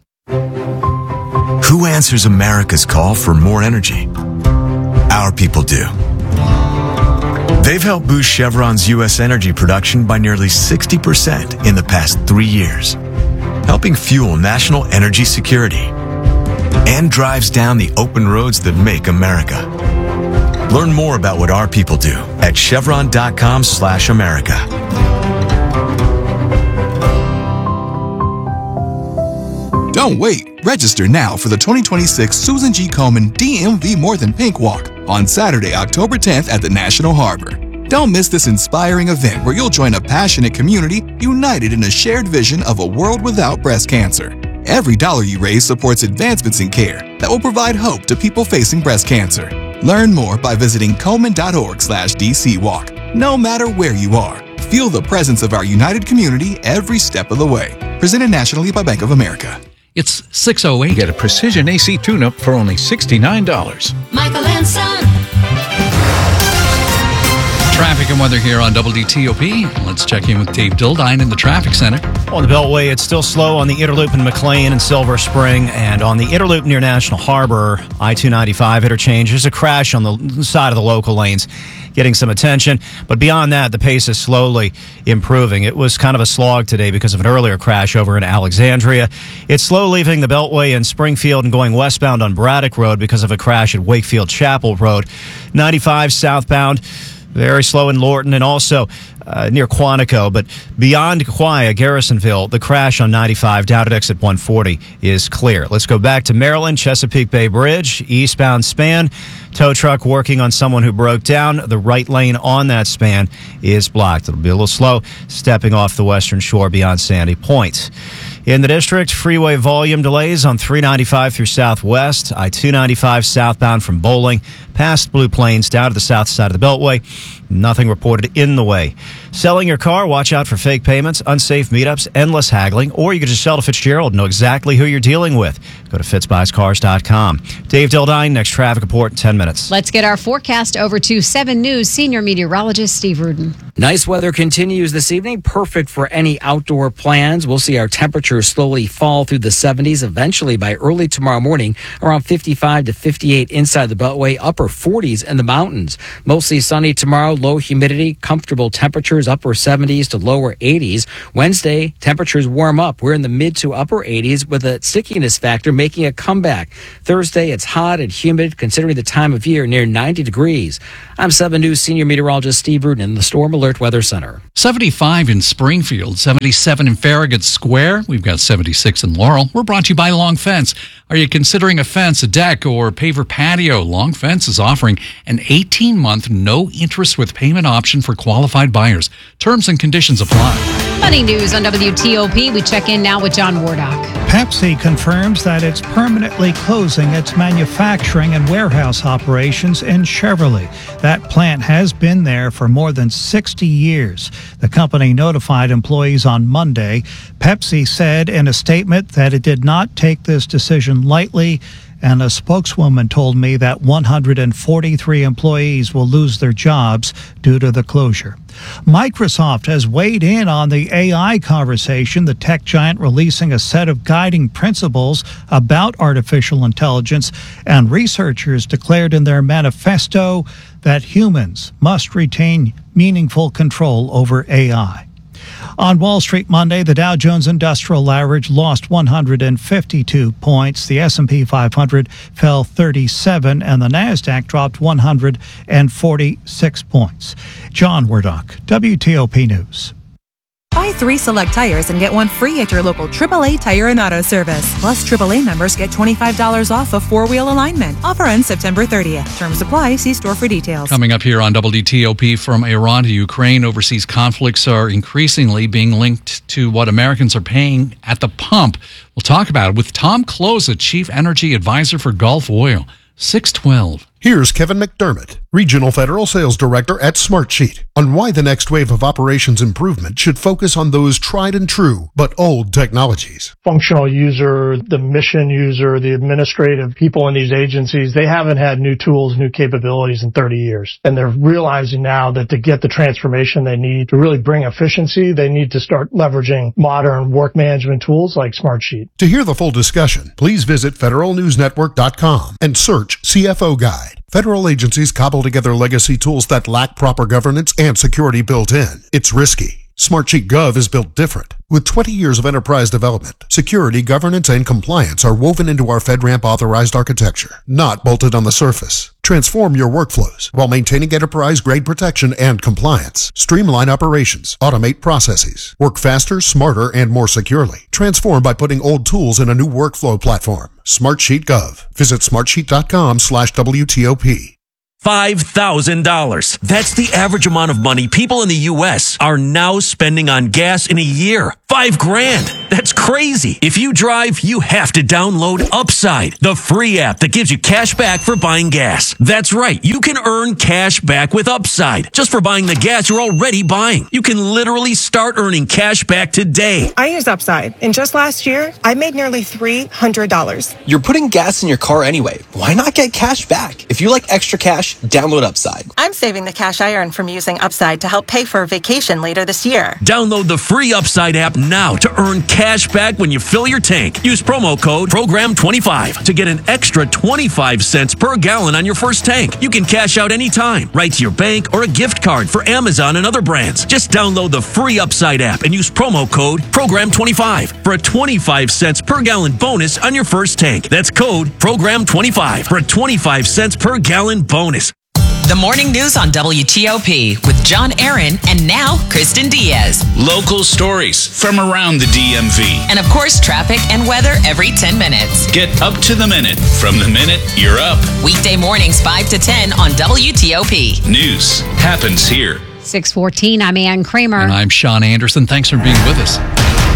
S25: Who answers America's call for more energy? Our people do. They've helped boost Chevron's U S energy production by nearly sixty percent in the past three years, helping fuel national energy security, and drives down the open roads that make America. Learn more about what our people do at chevron.com slash America.
S26: Don't wait. Register now for the twenty twenty-six Susan G. Komen D M V More Than Pink Walk on Saturday, October tenth at the National Harbor. Don't miss this inspiring event where you'll join a passionate community united in a shared vision of a world without breast cancer. Every dollar you raise supports advancements in care that will provide hope to people facing breast cancer. Learn more by visiting Komen.org slash DC Walk. No matter where you are, feel the presence of our united community every step of the way. Presented nationally by Bank of America.
S2: It's six oh eight.
S27: Get a precision A C tune-up for only sixty-nine dollars.
S29: Michael and Son.
S2: Traffic and weather here on W T O P. Let's check in with Dave Dildine in the traffic center.
S19: On the Beltway, it's still slow on the Interloop in McLean and Silver Spring. And on the Interloop near National Harbor, I two ninety-five interchange, there's a crash on the side of the local lanes, getting some attention. But beyond that, the pace is slowly improving. It was kind of a slog today because of an earlier crash over in Alexandria. It's slow leaving the Beltway in Springfield and going westbound on Braddock Road because of a crash at Wakefield Chapel Road. ninety-five southbound, very slow in Lorton and also uh, near Quantico. But beyond Quia, Garrisonville, the crash on ninety-five down at exit one forty is clear. Let's go back to Maryland, Chesapeake Bay Bridge, eastbound span. Tow truck working on someone who broke down. The right lane on that span is blocked. It'll be a little slow stepping off the western shore beyond Sandy Point. In the district, freeway volume delays on three ninety-five through Southwest, I two ninety-five southbound from Bowling, past Blue Plains down to the south side of the Beltway. Nothing reported in the way. Selling your car, watch out for fake payments, unsafe meetups, endless haggling, or you can just sell to Fitzgerald and know exactly who you're dealing with. Go to fitz buys cars dot com. Dave Dildine, next traffic report in ten minutes.
S1: Let's get our forecast over to seven News senior meteorologist Steve Rudin.
S15: Nice weather continues this evening, perfect for any outdoor plans. We'll see our temperatures slowly fall through the seventies, eventually by early tomorrow morning, around fifty-five to fifty-eight inside the Beltway, upper forties in the mountains. Mostly sunny tomorrow, low humidity, comfortable temperatures, upper seventies to lower eighties. Wednesday, temperatures warm up. We're in the mid to upper eighties with a stickiness factor making a comeback. Thursday, it's hot and humid considering the time of year, near ninety degrees. I'm seven News senior meteorologist Steve Rudin in the Storm Alert Weather Center.
S2: seventy-five in Springfield, seventy-seven in Farragut Square. We've got seventy-six in Laurel. We're brought to you by Long Fence. Are you considering a fence, a deck, or paver patio? Long Fence is offering an eighteen-month no-interest with payment option for qualified buyers. Terms and conditions apply.
S1: Money news on W T O P. We check in now with John Wardock.
S24: Pepsi confirms that it's permanently closing its manufacturing and warehouse operations in Cheverly. That plant has been there for more than sixty years. The company notified employees on Monday. Pepsi said in a statement that it did not take this decision lightly, and a spokeswoman told me that one hundred forty-three employees will lose their jobs due to the closure. Microsoft has weighed in on the A I conversation, the tech giant releasing a set of guiding principles about artificial intelligence, and researchers declared in their manifesto that humans must retain meaningful control over A I. On Wall Street Monday, the Dow Jones Industrial Average lost one hundred fifty-two points. The S and P five hundred fell thirty-seven, and the NASDAQ dropped one hundred forty-six points. John Wardock, W T O P News.
S6: Buy three select tires and get one free at your local triple A Tire and Auto Service. Plus, triple A members get twenty-five dollars off a four-wheel alignment. Offer ends September thirtieth. Terms apply. See store for details.
S2: Coming up here on W T O P, from Iran to Ukraine, overseas conflicts are increasingly being linked to what Americans are paying at the pump. We'll talk about it with Tom Closa, Chief Energy Advisor for Gulf Oil. six twelve.
S7: Here's Kevin McDermott, Regional Federal Sales Director at Smartsheet, on why the next wave of operations improvement should focus on those tried and true but old technologies.
S8: Functional user, the mission user, the administrative people in these agencies, they haven't had new tools, new capabilities in thirty years. And they're realizing now that to get the transformation they need to really bring efficiency, they need to start leveraging modern work management tools like Smartsheet.
S7: To hear the full discussion, please visit federal news network dot com and search C F O Guide. Federal agencies cobble together legacy tools that lack proper governance and security built in. It's risky. Smartsheet Gov is built different. With twenty years of enterprise development, security, governance, and compliance are woven into our FedRAMP authorized architecture, not bolted on the surface. Transform your workflows while maintaining enterprise-grade protection and compliance. Streamline operations, automate processes, work faster, smarter, and more securely. Transform by putting old tools in a new workflow platform. Smartsheet Gov. Visit smartsheet dot com slash W T O P.
S10: five thousand dollars. That's the average amount of money people in the U S are now spending on gas in a year. Five grand. That's crazy. If you drive, you have to download Upside, the free app that gives you cash back for buying gas. That's right. You can earn cash back with Upside just for buying the gas you're already buying. You can literally start earning cash back today.
S11: I use Upside, and just last year, I made nearly three hundred dollars.
S12: You're putting gas in your car anyway. Why not get cash back? If you like extra cash, download Upside.
S11: I'm saving the cash I earn from using Upside to help pay for a vacation later this year.
S10: Download the free Upside app now to earn cash back when you fill your tank. Use promo code program twenty-five to get an extra twenty-five cents per gallon on your first tank. You can cash out anytime, right to your bank or a gift card for Amazon and other brands. Just download the free Upside app and use promo code program twenty-five for a twenty-five cents per gallon bonus on your first tank. That's code program twenty-five for a twenty-five cents per gallon bonus.
S3: The morning news on W T O P with John Aaron and now Kristen Diaz.
S9: Local stories from around the D M V.
S3: And of course, traffic and weather every ten minutes.
S9: Get up to the minute from the minute you're up.
S3: Weekday mornings five to ten on W T O P.
S9: News happens here.
S1: six fourteen, I'm Ann Kramer.
S2: And I'm Sean Anderson. Thanks for being with us.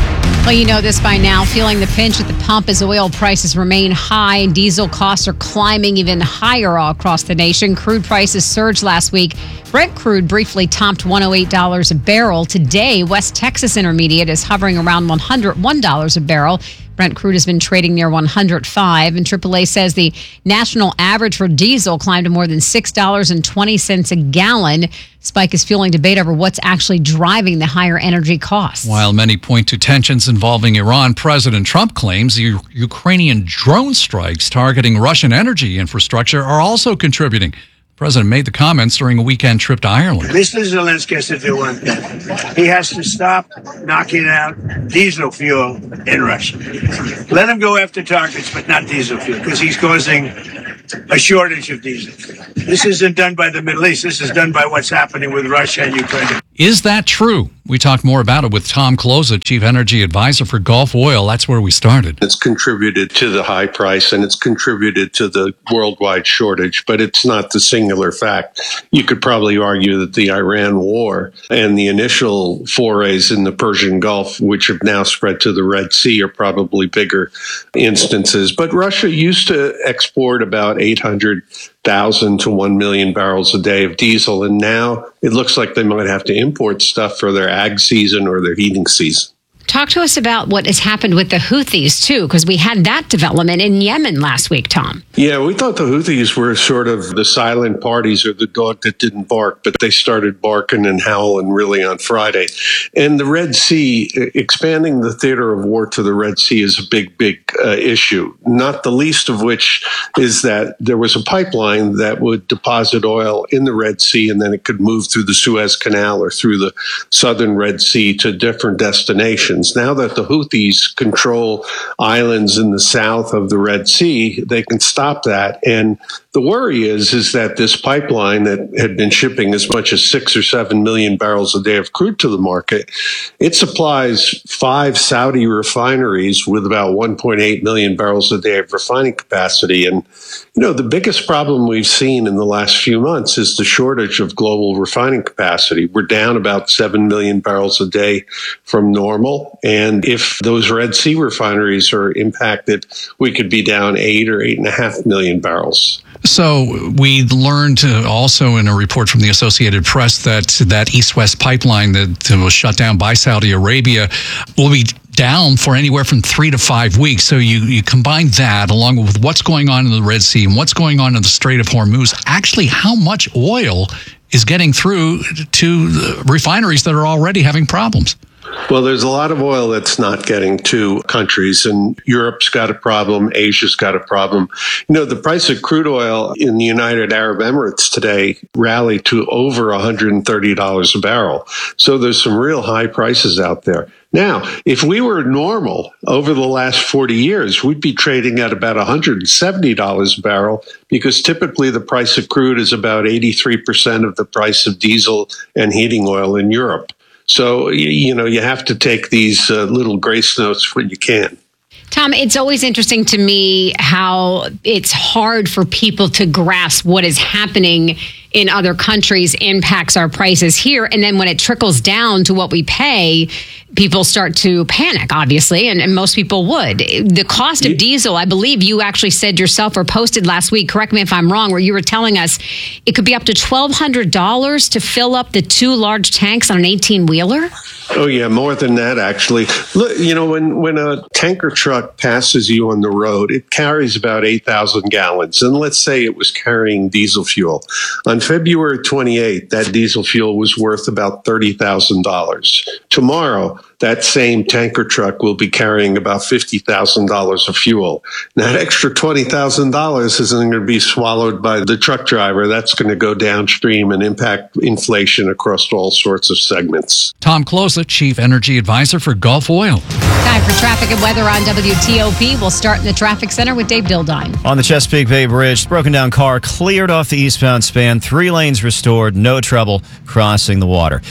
S1: Well, you know this by now. Feeling the pinch at the pump as oil prices remain high and diesel costs are climbing even higher all across the nation. Crude prices surged last week. Brent crude briefly topped one hundred eight dollars a barrel. Today, West Texas Intermediate is hovering around one hundred one dollars a barrel. Brent crude has been trading near one hundred five dollars, and triple A says the national average for diesel climbed to more than six dollars and twenty cents a gallon. Spike is fueling debate over what's actually driving the higher energy costs.
S2: While many point to tensions involving Iran, President Trump claims the U- Ukrainian drone strikes targeting Russian energy infrastructure are also contributing. The president made the comments during a weekend trip to Ireland.
S13: Mister Zelensky has to do one thing. He has to stop knocking out diesel fuel in Russia. Let him go after targets, but not diesel fuel, because he's causing a shortage of diesel fuel. This isn't done by the Middle East. This is done by what's happening with Russia and Ukraine.
S2: Is that true? We talked more about it with Tom Closa, Chief Energy Advisor for Gulf Oil. That's where we started.
S14: It's contributed to the high price and it's contributed to the worldwide shortage, but it's not the singular fact. You could probably argue that the Iran war and the initial forays in the Persian Gulf, which have now spread to the Red Sea, are probably bigger instances. But Russia used to export about eight hundred thousand to one million barrels a day of diesel, and now it looks like they might have to import stuff for their ag season or their heating season.
S1: Talk to us about what has happened with the Houthis, too, because we had that development in Yemen last week, Tom.
S14: Yeah, we thought the Houthis were sort of the silent parties or the dog that didn't bark, but they started barking and howling really on Friday. And the Red Sea, expanding the theater of war to the Red Sea is a big, big uh, issue, not the least of which is that there was a pipeline that would deposit oil in the Red Sea, and then it could move through the Suez Canal or through the southern Red Sea to different destinations. Now that the Houthis control islands in the south of the Red Sea, they can stop that. And the worry is, is that this pipeline that had been shipping as much as six or seven million barrels a day of crude to the market, it supplies five Saudi refineries with about one point eight million barrels a day of refining capacity. And, you know, the biggest problem we've seen in the last few months is the shortage of global refining capacity. We're down about seven million barrels a day from normal. And if those Red Sea refineries are impacted, we could be down eight or eight and a half million barrels.
S2: So we learned uh, also in a report from the Associated Press that that East-West pipeline that was shut down by Saudi Arabia will be down for anywhere from three to five weeks. So you, you combine that along with what's going on in the Red Sea and what's going on in the Strait of Hormuz, actually how much oil is getting through to the refineries that are already having problems?
S14: Well, there's a lot of oil that's not getting to countries, and Europe's got a problem. Asia's got a problem. You know, the price of crude oil in the United Arab Emirates today rallied to over one hundred thirty dollars a barrel. So there's some real high prices out there. Now, if we were normal over the last forty years, we'd be trading at about one hundred seventy dollars a barrel, because typically the price of crude is about eighty-three percent of the price of diesel and heating oil in Europe. So, you know, you have to take these uh, little grace notes when you can.
S1: Tom, it's always interesting to me how it's hard for people to grasp what is happening in other countries impacts our prices here. And then when it trickles down to what we pay, people start to panic, obviously, and, and most people would. The cost of diesel, I believe you actually said yourself or posted last week, correct me if I'm wrong, where you were telling us it could be up to twelve hundred dollars to fill up the two large tanks on an eighteen-wheeler?
S14: Oh, yeah, more than that, actually. Look, you know, when, when a tanker truck passes you on the road, it carries about eight thousand gallons. And let's say it was carrying diesel fuel. On February twenty-eighth, that diesel fuel was worth about thirty thousand dollars. Tomorrow, that same tanker truck will be carrying about fifty thousand dollars of fuel. That extra twenty thousand dollars isn't going to be swallowed by the truck driver. That's going to go downstream and impact inflation across all sorts of segments.
S2: Tom Closa, Chief Energy Advisor for Gulf Oil.
S1: Time for traffic and weather on W T O P. We'll start in the traffic center with Dave Dildine.
S19: On the Chesapeake Bay Bridge, broken down car cleared off the eastbound span, three lanes restored, no trouble crossing the water.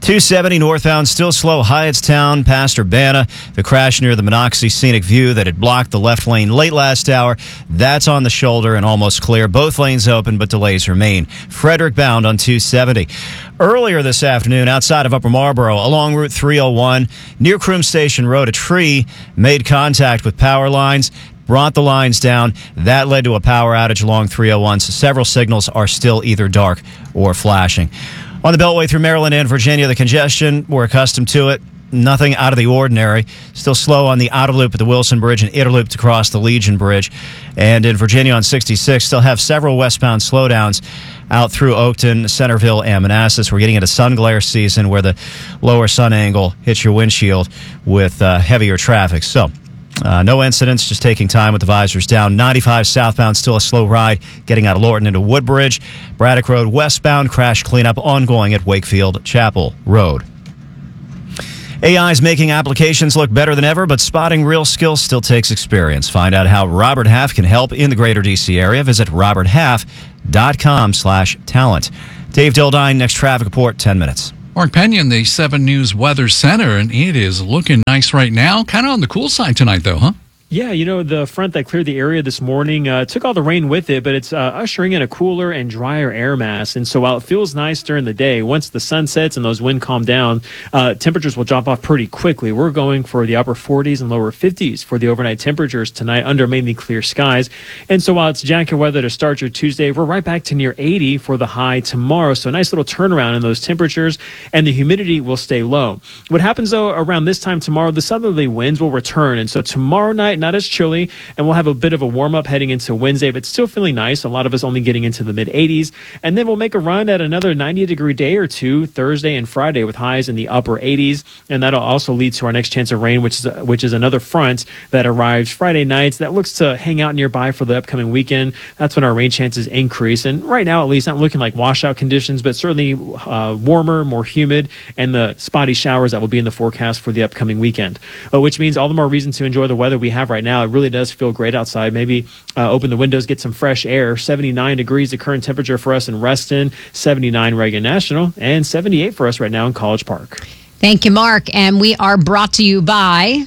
S19: two seventy northbound, still slow Hyattstown past Urbana. The crash near the Monocacy Scenic View that had blocked the left lane late last hour, that's on the shoulder and almost clear. Both lanes open, but delays remain. Frederick bound on two seventy. Earlier this afternoon, outside of Upper Marlboro, along Route three oh one, near Croom Station Road, a tree made contact with power lines, brought the lines down. That led to a power outage along three oh one, so several signals are still either dark or flashing. On the Beltway through Maryland and Virginia, the congestion, we're accustomed to it. Nothing out of the ordinary. Still slow on the outer loop at the Wilson Bridge and inner loop to cross the Legion Bridge. And in Virginia on sixty-six, still have several westbound slowdowns out through Oakton, Centerville, and Manassas. We're getting into sun glare season where the lower sun angle hits your windshield with uh, heavier traffic. So, Uh, no incidents, just taking time with the visors down. ninety-five southbound, still a slow ride, getting out of Lorton into Woodbridge. Braddock Road westbound, crash cleanup ongoing at Wakefield Chapel Road. A I is making applications look better than ever, but spotting real skills still takes experience. Find out how Robert Half can help in the greater D C area. Visit robert half dot com slash talent. Dave Dildine, next traffic report, ten minutes.
S2: Mark Pena in the seven News Weather Center, and it is looking nice right now. Kind of on the cool side tonight, though, huh?
S4: Yeah, you know, the front that cleared the area this morning uh, took all the rain with it, but it's uh, ushering in a cooler and drier air mass. And so while it feels nice during the day, once the sun sets and those winds calm down, uh, temperatures will drop off pretty quickly. We're going for the upper forties and lower fifties for the overnight temperatures tonight under mainly clear skies. And so while it's jacket weather to start your Tuesday, we're right back to near eighty for the high tomorrow. So a nice little turnaround in those temperatures, and the humidity will stay low. What happens, though, around this time tomorrow, the southerly winds will return. And so tomorrow night, not as chilly, and we'll have a bit of a warm up heading into Wednesday, but still feeling nice. A lot of us only getting into the mid eighties, and then we'll make a run at another ninety degree day or two Thursday and Friday with highs in the upper eighties, and that'll also lead to our next chance of rain, which is which is another front that arrives Friday nights that looks to hang out nearby for the upcoming weekend. That's when our rain chances increase, and right now at least not looking like washout conditions, but certainly uh, warmer, more humid, and the spotty showers that will be in the forecast for the upcoming weekend, uh, which means all the more reason to enjoy the weather we have right now. It really does feel great outside. Maybe uh, open the windows, get some fresh air. seventy-nine degrees the current temperature for us in Reston, seventy-nine Reagan National, and seventy-eight for us right now in College Park.
S1: Thank you, Mark. And we are brought to you by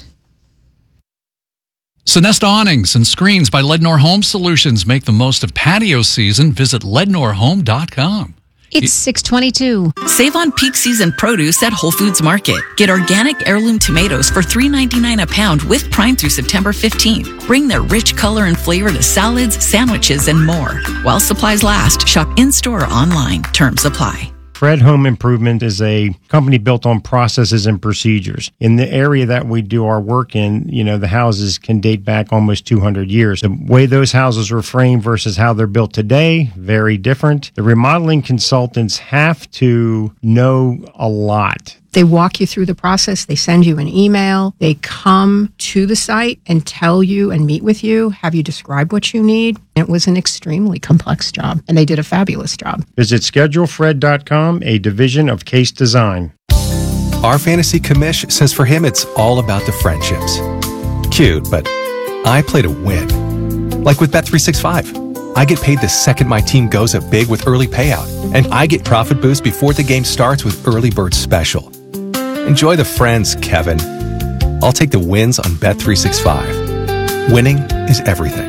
S2: Sonesta Awnings and Screens by Lednor Home Solutions. Make the most of patio season. Visit lednor home dot com.
S1: It's six twenty-two.
S16: Save on peak season produce at Whole Foods Market. Get organic heirloom tomatoes for three ninety-nine a pound with Prime through September fifteenth. Bring their rich color and flavor to salads, sandwiches, and more. While supplies last, shop in-store or online. Terms apply.
S17: Fred Home Improvement is a company built on processes and procedures. In the area that we do our work in, you know, the houses can date back almost two hundred years. The way those houses were framed versus how they're built today, very different. The remodeling consultants have to know a lot.
S18: They walk you through the process. They send you an email. They come to the site and tell you and meet with you, have you describe what you need. It was an extremely complex job, and they did a fabulous job.
S17: Visit schedule fred dot com, a division of Case Design.
S20: Our fantasy commish says for him it's all about the friendships. Cute, but I play to win. Like with Bet three sixty-five. I get paid the second my team goes up big with early payout, and I get profit boost before the game starts with Early Bird Special. Enjoy the friends, Kevin. I'll take the wins on Bet three sixty-five. Winning is everything.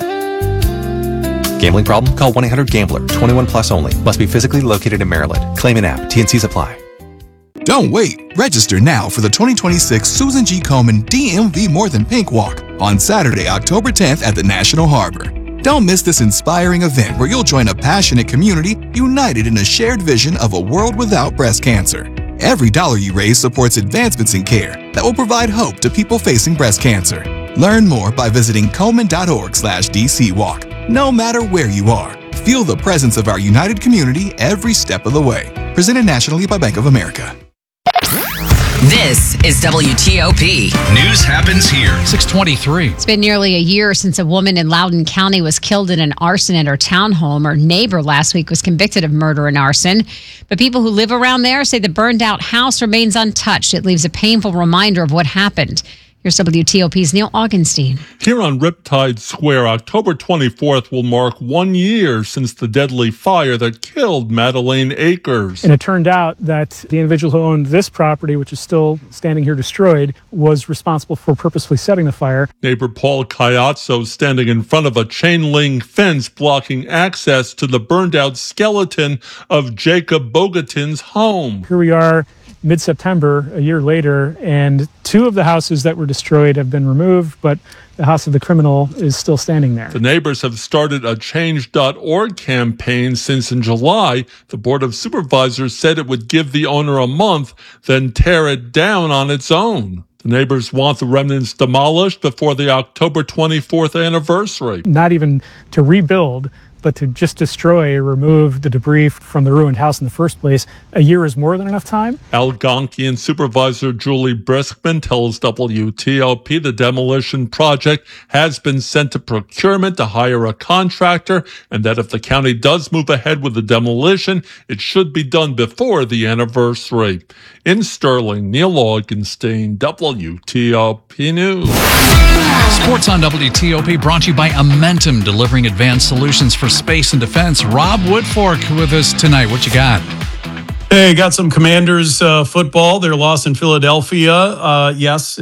S20: Gambling problem? Call one eight hundred gambler. twenty-one plus only. Must be physically located in Maryland. Claim an app. T N Cs apply.
S26: Don't wait. Register now for the twenty twenty-six Susan G. Komen D M V More Than Pink Walk on Saturday, October tenth at the National Harbor. Don't miss this inspiring event where you'll join a passionate community united in a shared vision of a world without breast cancer. Every dollar you raise supports advancements in care that will provide hope to people facing breast cancer. Learn more by visiting komen dot org slash D C walk. No matter where you are, feel the presence of our united community every step of the way. Presented nationally by Bank of America.
S3: This is W T O P.
S9: News happens here.
S2: six twenty-three.
S1: It's been nearly a year since a woman in Loudoun County was killed in an arson at her townhome. Her neighbor last week was convicted of murder and arson. But people who live around there say the burned out house remains untouched. It leaves a painful reminder of what happened. Here's W T O P's Neil Augenstein.
S5: Here on Riptide Square, October twenty-fourth will mark one year since the deadly fire that killed Madeleine Akers.
S15: And it turned out that the individual who owned this property, which is still standing here destroyed, was responsible for purposefully setting the fire.
S5: Neighbor Paul Caiazzo standing in front of a chain link fence blocking access to the burned out skeleton of Jacob Bogatin's home.
S15: Here we are, mid-September, a year later, and two of the houses that were destroyed have been removed, but the house of the criminal is still standing there.
S5: The neighbors have started a change dot org campaign since in July. The Board of Supervisors said it would give the owner a month, then tear it down on its own. The neighbors want the remnants demolished before the October twenty-fourth anniversary.
S15: Not even to rebuild, but to just destroy or remove the debris from the ruined house in the first place. A year is more than enough time.
S5: Algonquian Supervisor Julie Briskman tells W T O P the demolition project has been sent to procurement to hire a contractor, and that if the county does move ahead with the demolition, it should be done before the anniversary. In Sterling, Neil Augenstein, W T O P News.
S2: Sports on W T O P brought to you by Amentum, delivering advanced solutions for space and defense. Rob Woodfork with us tonight. What you got?
S21: Hey, got some Commanders uh, football. Their loss in Philadelphia. Uh, yes.